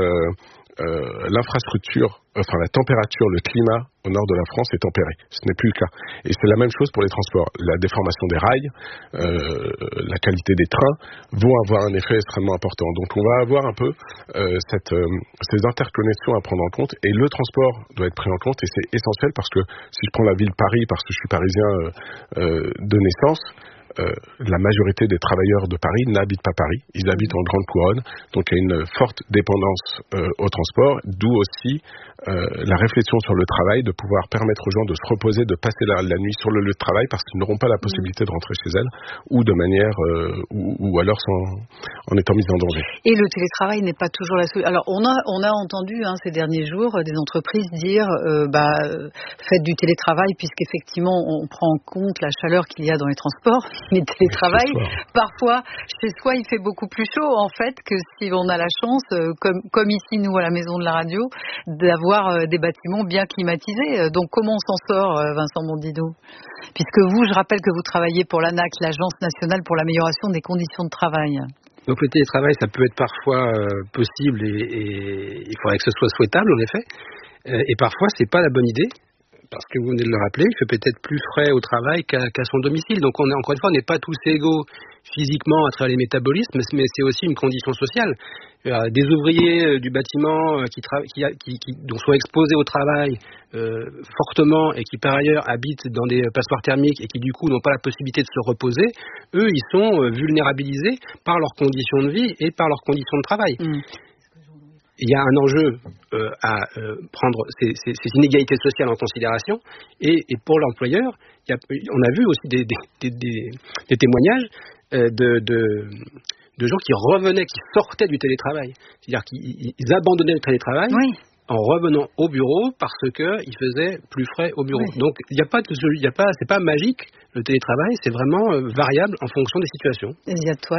euh, l'infrastructure, enfin la température, le climat au nord de la France est tempéré. Ce n'est plus le cas. Et c'est la même chose pour les transports. La déformation des rails, euh, la qualité des trains vont avoir un effet extrêmement important. Donc on va avoir un peu euh, cette, euh, ces interconnexions à prendre en compte, et le transport doit être pris en compte, et c'est essentiel parce que si je prends la ville Paris, parce que je suis parisien euh, euh, de naissance, Euh, la majorité des travailleurs de Paris n'habitent pas Paris, ils habitent en grande couronne, donc il y a une forte dépendance euh, au transport, d'où aussi euh, la réflexion sur le travail, de pouvoir permettre aux gens de se reposer, de passer la, la nuit sur le lieu de travail, parce qu'ils n'auront pas la possibilité de rentrer chez elles, ou de manière, euh, ou, ou alors sans, en étant mis en danger. Et le télétravail n'est pas toujours la solution. Alors on a, on a entendu hein, ces derniers jours des entreprises dire euh, bah, faites du télétravail, puisqu'effectivement on prend en compte la chaleur qu'il y a dans les transports. Mais télétravail, parfois, chez soi, il fait beaucoup plus chaud, en fait, que si on a la chance, euh, comme, comme ici, nous, à la maison de la radio, d'avoir euh, des bâtiments bien climatisés. Donc, comment on s'en sort, euh, Vincent Mondino? Puisque vous, je rappelle que vous travaillez pour l'A N A C, l'Agence nationale pour l'amélioration des conditions de travail. Donc, le télétravail, ça peut être parfois euh, possible, et, et il faudrait que ce soit souhaitable, en effet. Euh, et parfois, c'est pas la bonne idée. parce que vous venez de le rappeler, il fait peut-être plus frais au travail qu'à, qu'à son domicile. Donc on est, encore une fois, on n'est pas tous égaux physiquement à travers les métabolismes, mais c'est aussi une condition sociale. Euh, des ouvriers euh, du bâtiment euh, qui, tra- qui, qui, qui donc sont exposés au travail euh, fortement et qui par ailleurs habitent dans des passoires thermiques et qui du coup n'ont pas la possibilité de se reposer, eux ils sont euh, vulnérabilisés par leurs conditions de vie et par leurs conditions de travail. Mmh. Il y a un enjeu euh, à euh, prendre ces, ces, ces inégalités sociales en considération et, et pour l'employeur, il y a, on a vu aussi des, des, des, des témoignages euh, de, de, de gens qui revenaient, qui sortaient du télétravail, c'est-à-dire qu'ils ils abandonnaient le télétravail oui. en revenant au bureau parce qu'ils faisaient plus frais au bureau. Oui. Donc il n'y a pas, de, il y a pas, c'est pas magique le télétravail, c'est vraiment euh, variable en fonction des situations. Et il y a toi.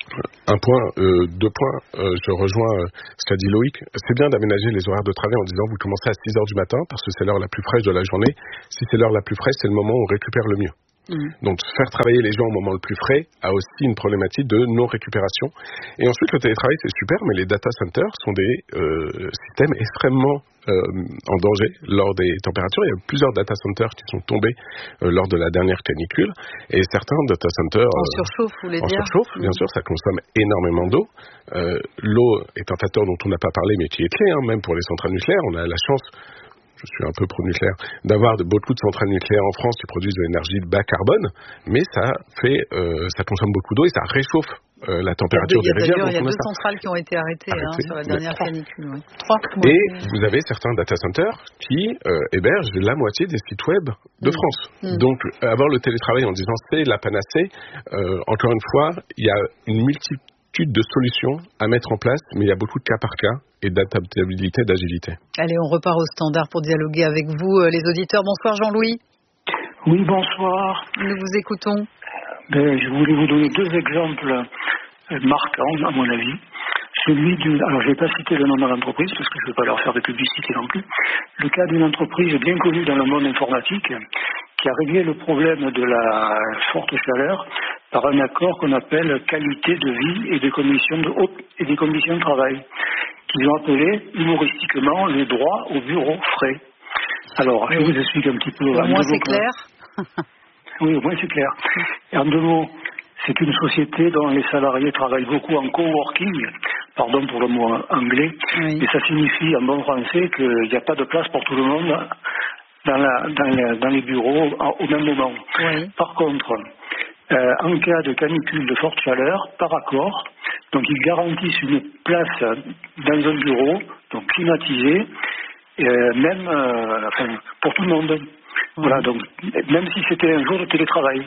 Un point, euh, deux points, euh, je rejoins euh, ce qu'a dit Loïc. C'est bien d'aménager les horaires de travail en disant vous commencez à six heures du matin parce que c'est l'heure la plus fraîche de la journée. Si c'est l'heure la plus fraîche, c'est le moment où on récupère le mieux. Mmh. Donc faire travailler les gens au moment le plus frais a aussi une problématique de non-récupération. Et ensuite le télétravail c'est super, mais les data centers sont des euh, systèmes extrêmement euh, en danger lors des températures. Il y a plusieurs data centers qui sont tombés euh, lors de la dernière canicule et certains data centers en euh, surchauffe, vous voulez en dire surchauffe, bien mmh. sûr, ça consomme énormément d'eau. Euh, l'eau est un facteur dont on n'a pas parlé mais qui est clé, hein, même pour les centrales nucléaires. On a la chance, je suis un peu pro-nucléaire, d'avoir de, beaucoup de centrales nucléaires en France qui produisent de l'énergie de bas carbone, mais ça fait, euh, ça consomme beaucoup d'eau et ça réchauffe euh, la température il y a, des rivières. Il y a deux centrales qui ont été arrêtées, arrêtées hein, sur la dernière mais... canicule. Oui. Trois. Et vous avez certains data centers qui euh, hébergent la moitié des sites web de mmh. France. Mmh. Donc avoir le télétravail en disant c'est la panacée, euh, encore une fois, il y a une multitude de solutions à mettre en place, mais il y a beaucoup de cas par cas et d'adaptabilité, d'agilité. Allez, on repart au standard pour dialoguer avec vous, les auditeurs. Bonsoir Jean-Louis. Oui, bonsoir. Nous vous écoutons. Ben, je voulais vous donner deux exemples marquants, à mon avis. Celui d'une... Alors, je ne vais pas citer le nom de l'entreprise, parce que je ne veux pas leur faire de publicité non plus. Le cas d'une entreprise bien connue dans le monde informatique, qui a réglé le problème de la forte chaleur par un accord qu'on appelle qualité de vie et des conditions de haute et des conditions de travail, qu'ils ont appelé humoristiquement le droit au bureau frais. Alors, je vous explique un petit peu. Au moins c'est clair. Oui, au moins c'est clair. Et en deux mots, c'est une société dont les salariés travaillent beaucoup en coworking, pardon pour le mot anglais, oui. mais ça signifie en bon français qu'il n'y a pas de place pour tout le monde dans, la, dans, la, dans les bureaux au même moment. Oui. Par contre, euh, en cas de canicule de forte chaleur, par accord, donc ils garantissent une place dans un bureau, donc climatisé, euh, même euh, enfin, pour tout le monde. Oui. Voilà, donc même si c'était un jour de télétravail.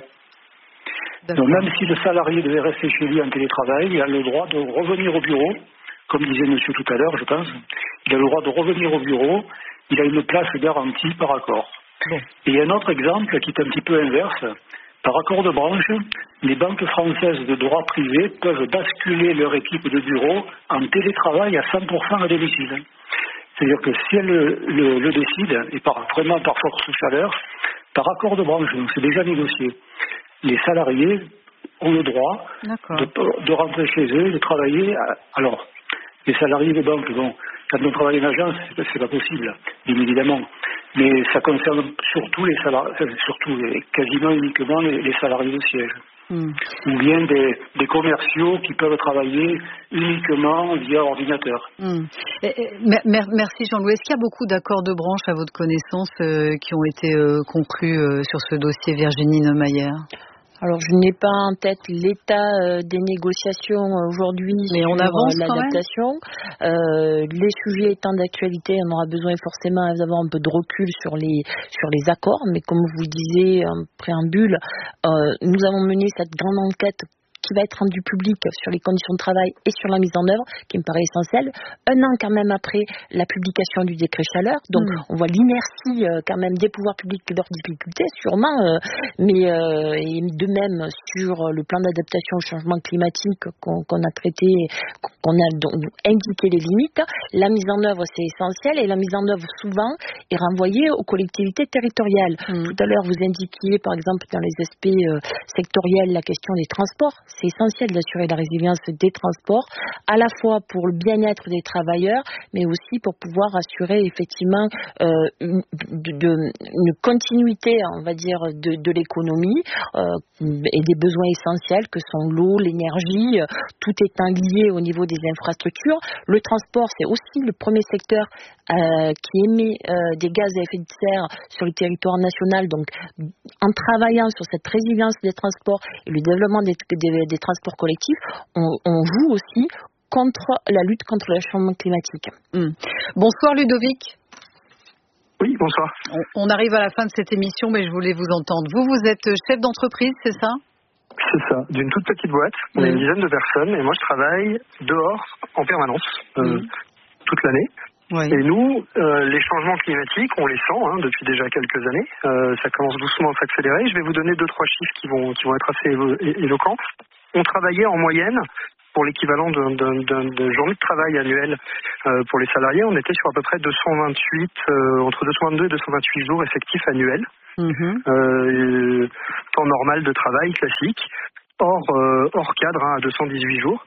Donc même si le salarié devait rester chez lui en télétravail, il a le droit de revenir au bureau, comme disait monsieur tout à l'heure, je pense. Il a le droit de revenir au bureau, il a une place garantie par accord. Bon. Et il y a un autre exemple qui est un petit peu inverse. Par accord de branche, les banques françaises de droit privé peuvent basculer leur équipe de bureau en télétravail à cent pour cent à domicile. C'est-à-dire que si elles le, le, le décident, et par, vraiment par force chaleur, par accord de branche, donc c'est déjà négocié, les salariés ont le droit de, de rentrer chez eux, de travailler. À, alors, les salariés des banques, bon, quand on travaille en agence, c'est, c'est pas possible, bien évidemment. Mais ça concerne surtout les salariés, surtout et quasiment uniquement les, les salariés de siège. Mmh. Ou bien des, des commerciaux qui peuvent travailler uniquement via ordinateur. Mmh. Et, et, merci Jean-Louis. Est-ce qu'il y a beaucoup d'accords de branche à votre connaissance euh, qui ont été euh, conclus euh, sur ce dossier, Virginie Neumayer ? Alors, je n'ai pas en tête l'état euh, des négociations aujourd'hui mais sur on avance euh, l'adaptation. Euh, les sujets étant d'actualité, on aura besoin forcément d'avoir un peu de recul sur les sur les accords. Mais comme vous le disiez en préambule, euh, nous avons mené cette grande enquête qui va être rendu public sur les conditions de travail et sur la mise en œuvre, qui me paraît essentielle. Un an quand même après la publication du décret chaleur, donc mmh. on voit l'inertie euh, quand même des pouvoirs publics et leurs difficultés, sûrement, euh, mais euh, et de même sur le plan d'adaptation au changement climatique qu'on, qu'on a traité, qu'on a donc indiqué les limites. La mise en œuvre, c'est essentiel, et la mise en œuvre, souvent, est renvoyée aux collectivités territoriales. Mmh. Tout à l'heure, vous indiquiez, par exemple, dans les aspects euh, sectoriels, la question des transports. c'est essentiel d'assurer la résilience des transports, à la fois pour le bien-être des travailleurs, mais aussi pour pouvoir assurer effectivement euh, de, de, une continuité, on va dire, de, de l'économie euh, et des besoins essentiels que sont l'eau, l'énergie, euh, tout étant lié au niveau des infrastructures. Le transport, c'est aussi le premier secteur euh, qui émet euh, des gaz à effet de serre sur le territoire national. Donc, en travaillant sur cette résilience des transports et le développement des, des, des transports collectifs, on, on joue aussi contre la lutte contre le changement climatique. Mmh. Bonsoir Ludovic. Oui, bonsoir. On, on arrive à la fin de cette émission, mais je voulais vous entendre. Vous, vous êtes chef d'entreprise, c'est ça ? C'est ça, d'une toute petite boîte. On mmh. est une dizaine de personnes et moi je travaille dehors en permanence, euh, mmh. toute l'année. Oui. Et nous, euh, les changements climatiques, on les sent hein, depuis déjà quelques années. Euh, ça commence doucement à s'accélérer. Je vais vous donner deux, trois chiffres qui vont, qui vont être assez élo- éloquents. On travaillait en moyenne, pour l'équivalent d'une journée de travail annuelle euh, pour les salariés, on était sur à peu près deux cent vingt-huit, euh, entre deux cent vingt-deux et deux cent vingt-huit jours effectifs annuels. Mmh. Euh, temps normal de travail classique, hors, euh, hors cadre hein, à deux cent dix-huit jours.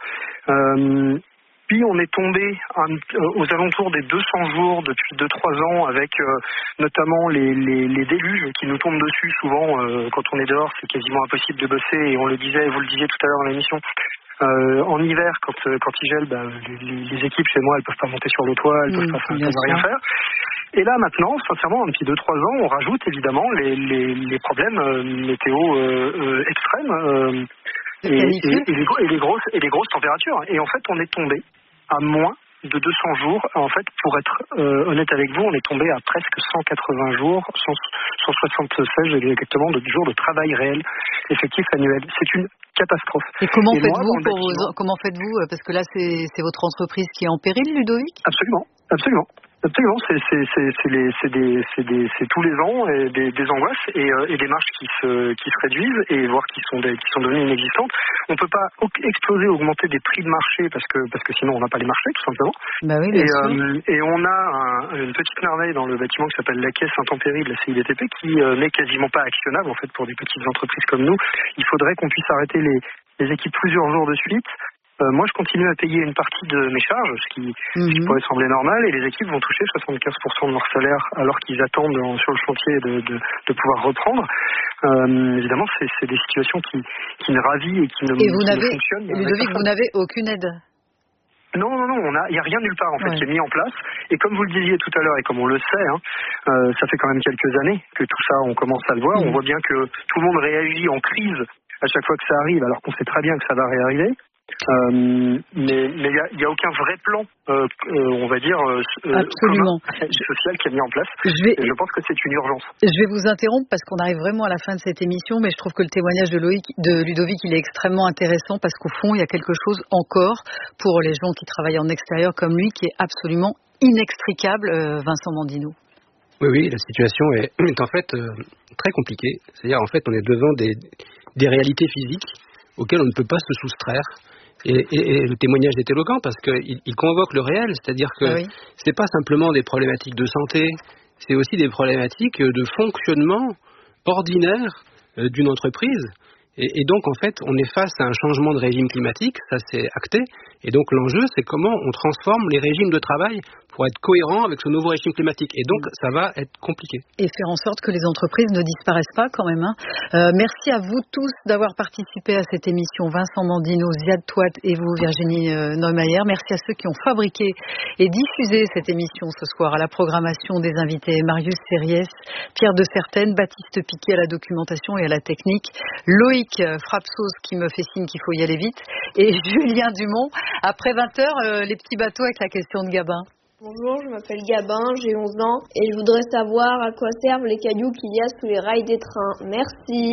Euh, Puis on est tombé aux alentours des deux cents jours depuis deux trois ans avec euh, notamment les, les, les déluges qui nous tombent dessus souvent euh, quand on est dehors, c'est quasiment impossible de bosser et on le disait, vous le disiez tout à l'heure dans l'émission. Euh, en hiver, quand, quand il gèle, bah, les, les équipes chez moi, elles peuvent pas monter sur le toit, elles mmh, peuvent pas faire, rien faire. Et là maintenant, sincèrement, depuis deux trois ans, on rajoute évidemment les, les, les problèmes euh, météo euh, euh, extrêmes euh, et, et, et, les, et, les grosses, et les grosses températures. Et en fait, on est tombé à moins de deux cents jours. En fait, pour être euh, honnête avec vous, on est tombé à presque cent quatre-vingts jours, cent soixante-seize exactement, de jours de travail réel effectif annuel. C'est une catastrophe. Et comment et faites-vous moi, pour vous, comment faites-vous parce que là, c'est, c'est votre entreprise qui est en péril, Ludovic ? Absolument, absolument. Absolument, c'est, c'est, c'est, c'est, les, c'est, des, c'est, des, c'est tous les ans et des, des angoisses et, euh, et des marges qui se, qui se réduisent et voire qui sont, des, qui sont devenues inexistantes. On ne peut pas exploser, augmenter des prix de marché parce que, parce que sinon on n'a pas les marchés tout simplement. Bah oui, bien et, sûr. Euh, et on a un, une petite merveille dans le bâtiment qui s'appelle la caisse intempérie de la C I D T P qui euh, n'est quasiment pas actionnable en fait pour des petites entreprises comme nous. Il faudrait qu'on puisse arrêter les, les équipes plusieurs jours de suite. Euh, moi, je continue à payer une partie de mes charges, ce qui, mmh. ce qui pourrait sembler normal, et les équipes vont toucher soixante-quinze pour cent de leur salaire alors qu'ils attendent en, sur le chantier de, de, de pouvoir reprendre. Euh, évidemment, c'est, c'est des situations qui, qui me ravissent et qui ne, et vous qui n'avez, ne fonctionnent. Ludovic, vous n'avez aucune aide ? Non, non, non, il n'y a, a rien nulle part en fait ouais. qui est mis en place. Et comme vous le disiez tout à l'heure, et comme on le sait, hein, euh, ça fait quand même quelques années que tout ça, on commence à le voir. Mmh. On voit bien que tout le monde réagit en crise à chaque fois que ça arrive, alors qu'on sait très bien que ça va réarriver. Euh, mais il n'y a, y a aucun vrai plan, euh, euh, on va dire, euh, Absolument. commun, social qui est mis en place. Je, vais, et je pense que c'est une urgence. Je vais vous interrompre parce qu'on arrive vraiment à la fin de cette émission, mais je trouve que le témoignage de, Loïc, de Ludovic, il est extrêmement intéressant parce qu'au fond, il y a quelque chose encore pour les gens qui travaillent en extérieur comme lui qui est absolument inextricable, euh, Vincent Mandino. Oui, oui, la situation est, est en fait euh, très compliquée. C'est-à-dire, en fait, on est devant des, des réalités physiques auxquelles on ne peut pas se soustraire. Et, et, et le témoignage est éloquent parce qu'il il convoque le réel, c'est-à-dire que ah oui. c'est pas simplement des problématiques de santé, c'est aussi des problématiques de fonctionnement ordinaire euh, d'une entreprise. Et, et donc, en fait, on est face à un changement de régime climatique, ça c'est acté. Et donc, l'enjeu, c'est comment on transforme les régimes de travail pour être cohérent avec ce nouveau régime climatique. Et donc, ça va être compliqué. Et faire en sorte que les entreprises ne disparaissent pas quand même. Hein. Euh, merci à vous tous d'avoir participé à cette émission. Vincent Mandino, Ziad Touat et vous, Virginie euh, Neumayer. Merci à ceux qui ont fabriqué et diffusé cette émission ce soir. À la programmation des invités, Marius Sériès, Pierre de Certaine, Baptiste Piquet à la documentation et à la technique, Loïc Frapsos qui me fait signe qu'il faut y aller vite, et Julien Dumont. Après vingt heures, euh, les petits bateaux avec la question de Gabin. Bonjour, je m'appelle Gabin, j'ai onze ans et je voudrais savoir à quoi servent les cailloux qu'il y a sous les rails des trains. Merci.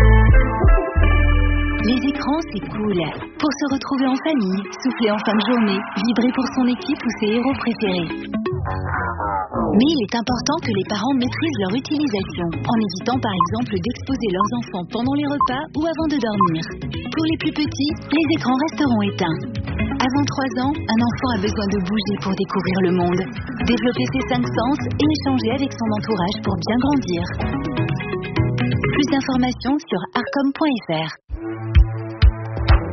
Les écrans, c'est cool. Pour se retrouver en famille, souffler en fin de journée, vibrer pour son équipe ou ses héros préférés. Mais il est important que les parents maîtrisent leur utilisation, en évitant par exemple d'exposer leurs enfants pendant les repas ou avant de dormir. Pour les plus petits, les écrans resteront éteints. Avant trois ans, un enfant a besoin de bouger pour découvrir le monde, développer ses cinq sens et échanger avec son entourage pour bien grandir. Plus d'informations sur arcom point f r.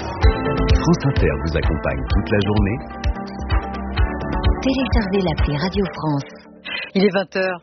France Inter vous accompagne toute la journée. Téléchargez l'appli Radio France. Il est vingt heures.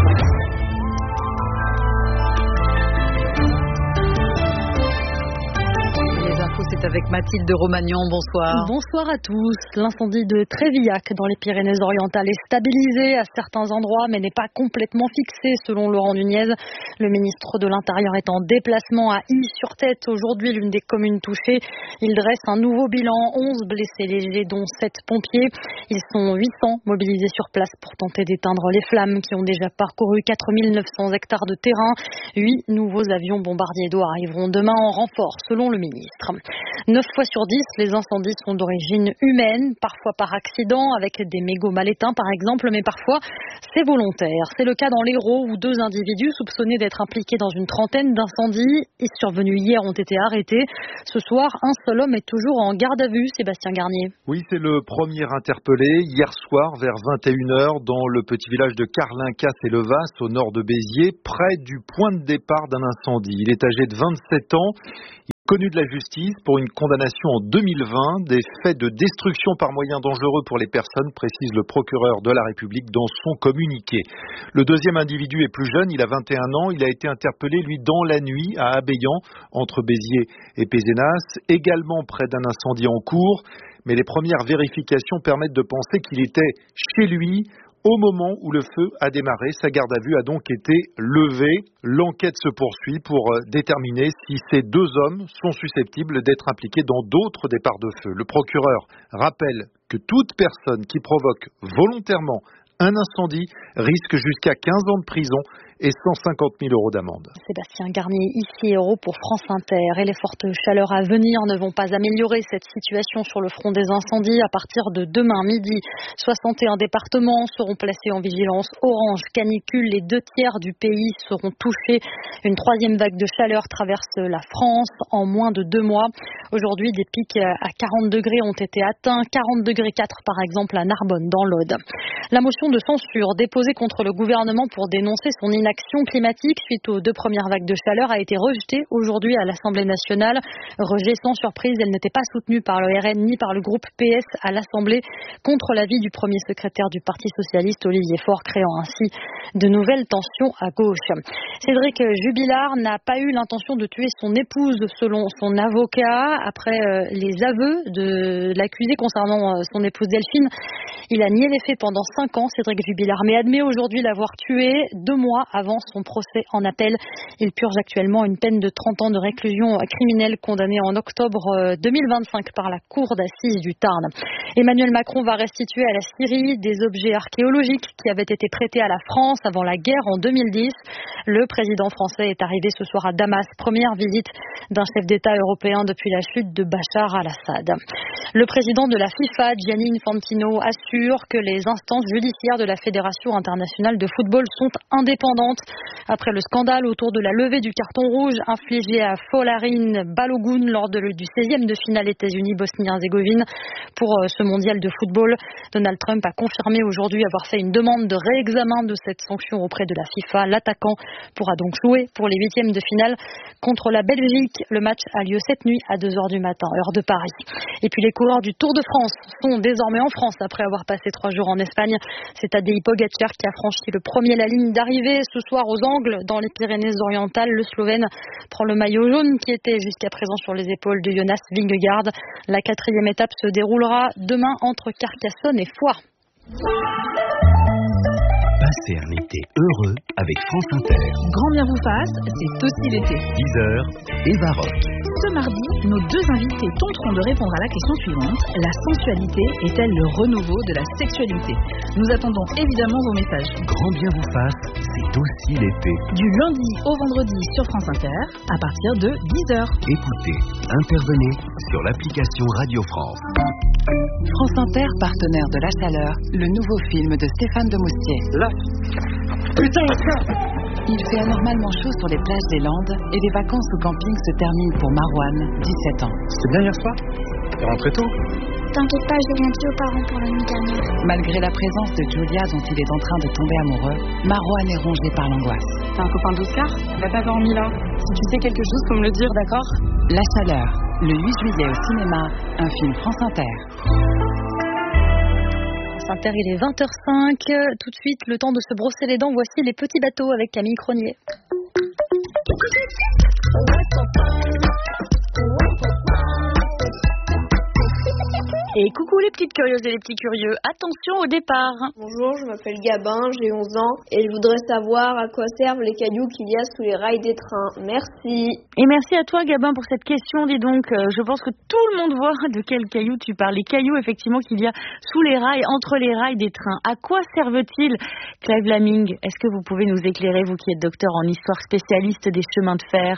C'est avec Mathilde Romagnan. Bonsoir. Bonsoir à tous. L'incendie de Trévillac dans les Pyrénées-Orientales est stabilisé à certains endroits, mais n'est pas complètement fixé, selon Laurent Nunez. Le ministre de l'Intérieur est en déplacement à Y-sur-Tête, aujourd'hui l'une des communes touchées. Il dresse un nouveau bilan, onze blessés légers, dont sept pompiers. Ils sont huit cents mobilisés sur place pour tenter d'éteindre les flammes qui ont déjà parcouru quatre mille neuf cents hectares de terrain. Huit nouveaux avions bombardiers d'eau arriveront demain en renfort, selon le ministre. neuf fois sur dix, les incendies sont d'origine humaine, parfois par accident, avec des mégots mal éteints par exemple, mais parfois c'est volontaire. C'est le cas dans l'Hérault où deux individus soupçonnés d'être impliqués dans une trentaine d'incendies survenus hier ont été arrêtés. Ce soir, un seul homme est toujours en garde à vue, Sébastien Garnier. Oui, c'est le premier interpellé hier soir vers vingt et une heures dans le petit village de Carlincas-et-Levas au nord de Béziers, près du point de départ d'un incendie. Il est âgé de vingt-sept ans. Connu de la justice pour une condamnation en deux mille vingt des faits de destruction par moyens dangereux pour les personnes, précise le procureur de la République dans son communiqué. Le deuxième individu est plus jeune, il a vingt et un ans, il a été interpellé lui dans la nuit à Abéyan, entre Béziers et Pézenas, également près d'un incendie en cours, mais les premières vérifications permettent de penser qu'il était chez lui au moment où le feu a démarré. Sa garde à vue a donc été levée. L'enquête se poursuit pour déterminer si ces deux hommes sont susceptibles d'être impliqués dans d'autres départs de feu. Le procureur rappelle que toute personne qui provoque volontairement un incendie risque jusqu'à quinze ans de prison et cent cinquante mille euros d'amende. Sébastien Garnier, ici Hérault pour France Inter. Et les fortes chaleurs à venir ne vont pas améliorer cette situation sur le front des incendies. À partir de demain midi, soixante et un départements seront placés en vigilance orange canicule. Les deux tiers du pays seront touchés. Une troisième vague de chaleur traverse la France en moins de deux mois. Aujourd'hui, des pics à quarante degrés ont été atteints. quarante degrés quatre par exemple à Narbonne dans l'Aude. La motion de censure déposée contre le gouvernement pour dénoncer son inaction climatique suite aux deux premières vagues de chaleur a été rejetée aujourd'hui à l'Assemblée nationale. Rejet sans surprise, elle n'était pas soutenue par le R N ni par le groupe P S à l'Assemblée, contre l'avis du premier secrétaire du Parti socialiste Olivier Faure, créant ainsi de nouvelles tensions à gauche. Cédric Jubilard n'a pas eu l'intention de tuer son épouse selon son avocat. Après euh, les aveux de l'accusé concernant euh, son épouse Delphine, il a nié les faits pendant cinq ans, Cédric Jubilard, mais admet aujourd'hui l'avoir tué deux mois avant son procès en appel. Il purge actuellement une peine de trente ans de réclusion criminelle condamné en octobre deux mille vingt-cinq par la Cour d'assises du Tarn. Emmanuel Macron va restituer à la Syrie des objets archéologiques qui avaient été prêtés à la France avant la guerre en deux mille dix. Le président français est arrivé ce soir à Damas, première visite d'un chef d'État européen depuis la chute de Bachar al-Assad. Le président de la FIFA, Gianni Infantino, assure que les instances judiciaires de la Fédération internationale de football sont indépendantes. Après le scandale autour de la levée du carton rouge infligé à Folarin Balogun lors de, du seizième de finale États-Unis-Bosnie-Herzégovine pour ce mondial de football, Donald Trump a confirmé aujourd'hui avoir fait une demande de réexamen de cette sanction auprès de la FIFA. L'attaquant pourra donc jouer pour les huitièmes de finale contre la Belgique. Le match a lieu cette nuit à deux heures du matin, heure de Paris. Et puis les coureurs du Tour de France sont désormais en France après avoir passé trois jours en Espagne. C'est Tadej Pogačar qui a franchi le premier la ligne d'arrivée ce soir aux Angles dans les Pyrénées-Orientales. Le Slovène prend le maillot jaune qui était jusqu'à présent sur les épaules de Jonas Vingegaard. La quatrième étape se déroulera demain entre Carcassonne et Foix. Passez un été heureux avec France Inter. Grand bien vous fasse, c'est aussi l'été. dix heures, Eva Rock. Ce mardi, nos deux invités tenteront de répondre à la question suivante. La sensualité est-elle le renouveau de la sexualité? Nous attendons évidemment vos messages. Grand bien vous fasse, c'est aussi l'été. Du lundi au vendredi sur France Inter, à partir de dix heures. Écoutez, intervenez sur l'application Radio France. France Inter, partenaire de La Chaleur, le nouveau film de Stéphane Demoustier. Là. Putain, il fait anormalement chaud sur les plages des Landes et les vacances au camping se terminent pour Marouane, dix-sept ans. C'était bien hier soir? T'es rentré tôt? T'inquiète pas, j'ai rien dit aux parents pour la nuit dernière. Malgré la présence de Julia dont il est en train de tomber amoureux, Marouane est rongé par l'angoisse. T'es un copain d'Oscar? Va pas dormir là. Si tu sais quelque chose, faut me le dire, d'accord? La Chaleur, le huit juillet au cinéma, un film France Inter. France Inter, il est vingt heures cinq. Tout de suite, le temps de se brosser les dents. Voici les petits bateaux avec Camille Cronier. Et coucou les petites curieuses et les petits curieux, attention au départ. Bonjour, je m'appelle Gabin, j'ai onze ans et je voudrais savoir à quoi servent les cailloux qu'il y a sous les rails des trains. Merci. Et merci à toi Gabin pour cette question, dis donc. Je pense que tout le monde voit de quels cailloux tu parles. Les cailloux effectivement qu'il y a sous les rails, entre les rails des trains. À quoi servent-ils, Clive Laming? Est-ce que vous pouvez nous éclairer, vous qui êtes docteur en histoire, spécialiste des chemins de fer?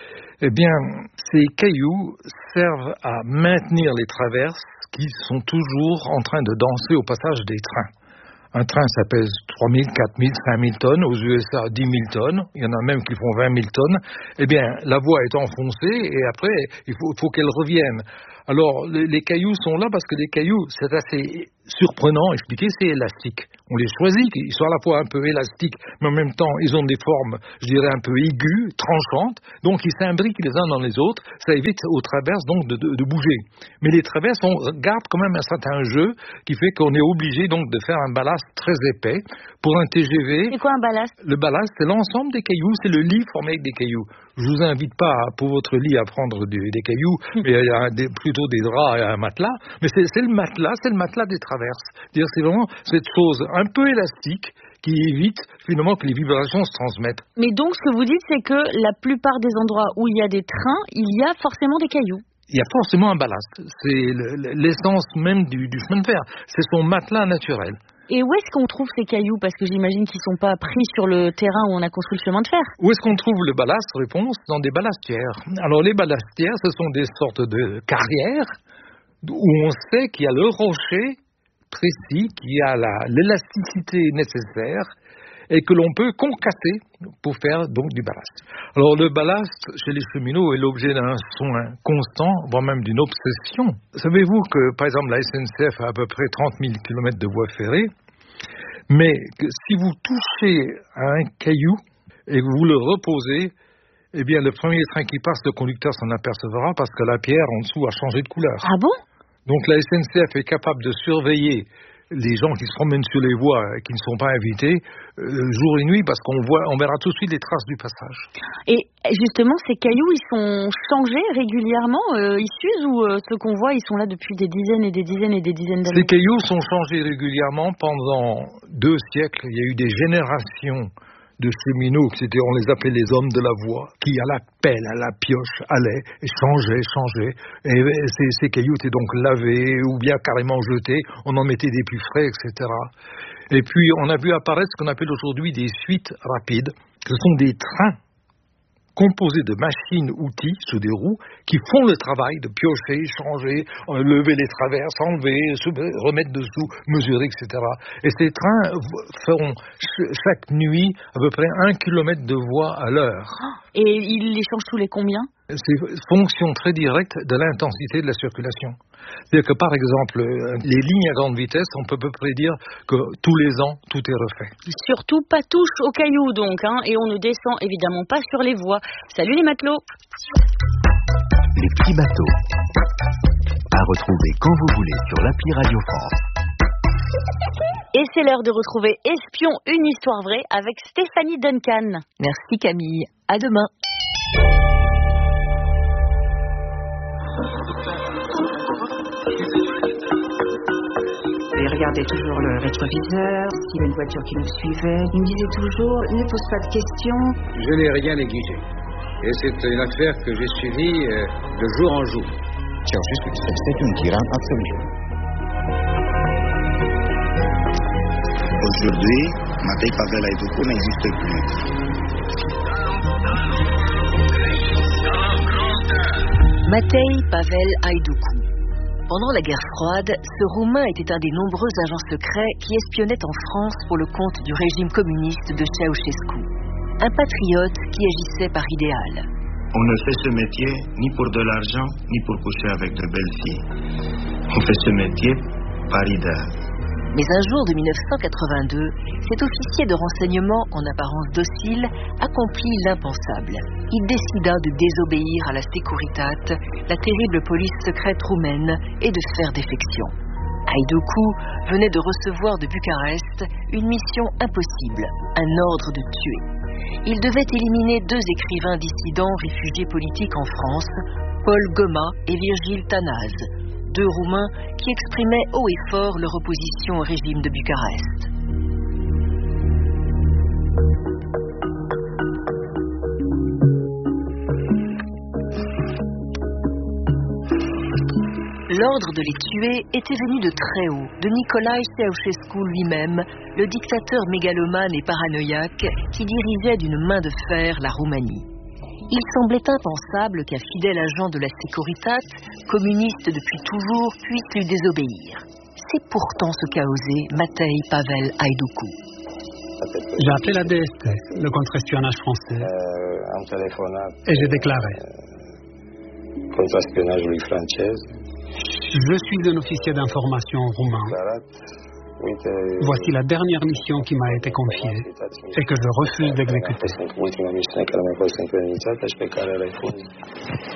Eh bien, ces cailloux servent à maintenir les traverses qui sont toujours en train de danser au passage des trains. Un train, ça pèse trois mille, quatre mille, cinq mille tonnes. Aux U S A, dix mille tonnes. Il y en a même qui font vingt mille tonnes. Eh bien, la voie est enfoncée et après, il faut, faut qu'elle revienne. Alors, les, les cailloux sont là parce que les cailloux, c'est assez surprenant à expliquer, c'est élastique. On les choisit, ils sont à la fois un peu élastiques, mais en même temps, ils ont des formes, je dirais, un peu aiguës, tranchantes, donc ils s'imbriquent les uns dans les autres, ça évite aux traverses donc de, de, de bouger. Mais les traverses, on garde quand même un certain jeu qui fait qu'on est obligé donc de faire un ballast très épais. Pour un T G V... C'est quoi un ballast? Le ballast, c'est l'ensemble des cailloux, c'est le lit formé avec des cailloux. Je vous invite pas pour votre lit à prendre des, des cailloux, mais il y a des, plutôt des draps et un matelas, mais c'est, c'est le matelas, c'est le matelas des traverses. C'est-à-dire, c'est vraiment cette chose un peu élastique qui évite finalement que les vibrations se transmettent. Mais donc, ce que vous dites, c'est que la plupart des endroits où il y a des trains, il y a forcément des cailloux. Il y a forcément un ballast. C'est l'essence même du, du chemin de fer. C'est son matelas naturel. Et où est-ce qu'on trouve ces cailloux? Parce que j'imagine qu'ils ne sont pas pris sur le terrain où on a construit le chemin de fer. Où est-ce qu'on trouve le ballast? Réponse, dans des ballastières. Alors les ballastières, ce sont des sortes de carrières où on sait qu'il y a le rocher précis, qui a la, l'élasticité nécessaire et que l'on peut concasser pour faire donc du ballast. Alors le ballast chez les cheminots est l'objet d'un soin constant, voire même d'une obsession. Savez-vous que par exemple la S N C F a à peu près trente mille kilomètres de voies ferrées, mais que si vous touchez à un caillou et que vous le reposez, eh bien le premier train qui passe, le conducteur s'en apercevra parce que la pierre en dessous a changé de couleur. Ah bon? Donc la S N C F est capable de surveiller les gens qui se promènent sur les voies et qui ne sont pas invités euh, jour et nuit parce qu'on voit, on verra tout de suite les traces du passage. Et justement, ces cailloux, ils sont changés régulièrement, euh, ils s'usent ou euh, ceux qu'on voit, ils sont là depuis des dizaines et des dizaines et des dizaines d'années? Ces cailloux sont changés régulièrement pendant deux siècles. Il y a eu des générations de cheminots, c'était, on les appelait les hommes de la voie, qui à la pelle, à la pioche, allaient et changeaient, changeaient. Et ces, ces cailloux étaient donc lavés ou bien carrément jetés, on en mettait des plus frais, et cetera. Et puis on a vu apparaître ce qu'on appelle aujourd'hui des suites rapides. Ce sont des trains composés de machines-outils sous des roues qui font le travail de piocher, changer, lever les traverses, enlever, remettre dessous, mesurer, et cetera. Et ces trains feront chaque nuit à peu près un kilomètre de voie à l'heure. Et ils les changent tous les combien? C'est fonction très directe de l'intensité de la circulation. C'est-à-dire que par exemple, les lignes à grande vitesse, on peut à peu près dire que tous les ans, tout est refait. Surtout pas touche aux cailloux donc, hein, et on ne descend évidemment pas sur les voies. Salut les matelots! Les petits bateaux, à retrouver quand vous voulez sur l'appli Radio France. Et c'est l'heure de retrouver Espion, une histoire vraie avec Stéphanie Duncan. Merci Camille, à demain. Il regardait toujours le rétroviseur, s'il y avait une voiture qui nous suivait. Il me disait toujours, ne pose pas de questions. Je n'ai rien négligé. Et c'est une affaire que j'ai suivie euh, de jour en jour. C'est une tyranne absolue. Aujourd'hui, Matei Pavel Haiducu n'existe plus. Matei Pavel Haiducu. Pendant la guerre froide, ce Roumain était un des nombreux agents secrets qui espionnaient en France pour le compte du régime communiste de Ceausescu. Un patriote qui agissait par idéal. On ne fait ce métier ni pour de l'argent, ni pour coucher avec de belles filles. On fait ce métier par idéal. Mais un jour de mille neuf cent quatre-vingt-deux, cet officier de renseignement en apparence docile accomplit l'impensable. Il décida de désobéir à la Securitate, la terrible police secrète roumaine, et de faire défection. Haïdoku venait de recevoir de Bucarest une mission impossible, un ordre de tuer. Il devait éliminer deux écrivains dissidents réfugiés politiques en France, Paul Goma et Virgile Tanase, deux Roumains qui exprimaient haut et fort leur opposition au régime de Bucarest. L'ordre de les tuer était venu de très haut, de Nicolae Ceausescu lui-même, le dictateur mégalomane et paranoïaque qui dirigeait d'une main de fer la Roumanie. Il semblait impensable qu'un fidèle agent de la Securitate, communiste depuis toujours, puisse lui désobéir. C'est pourtant ce qu'a osé Matei Pavel Haïdoku. J'ai appelé la D S T, le contre-espionnage français, et j'ai déclaré: je suis un officier d'information roumain. Voici la dernière mission qui m'a été confiée et que je refuse d'exécuter.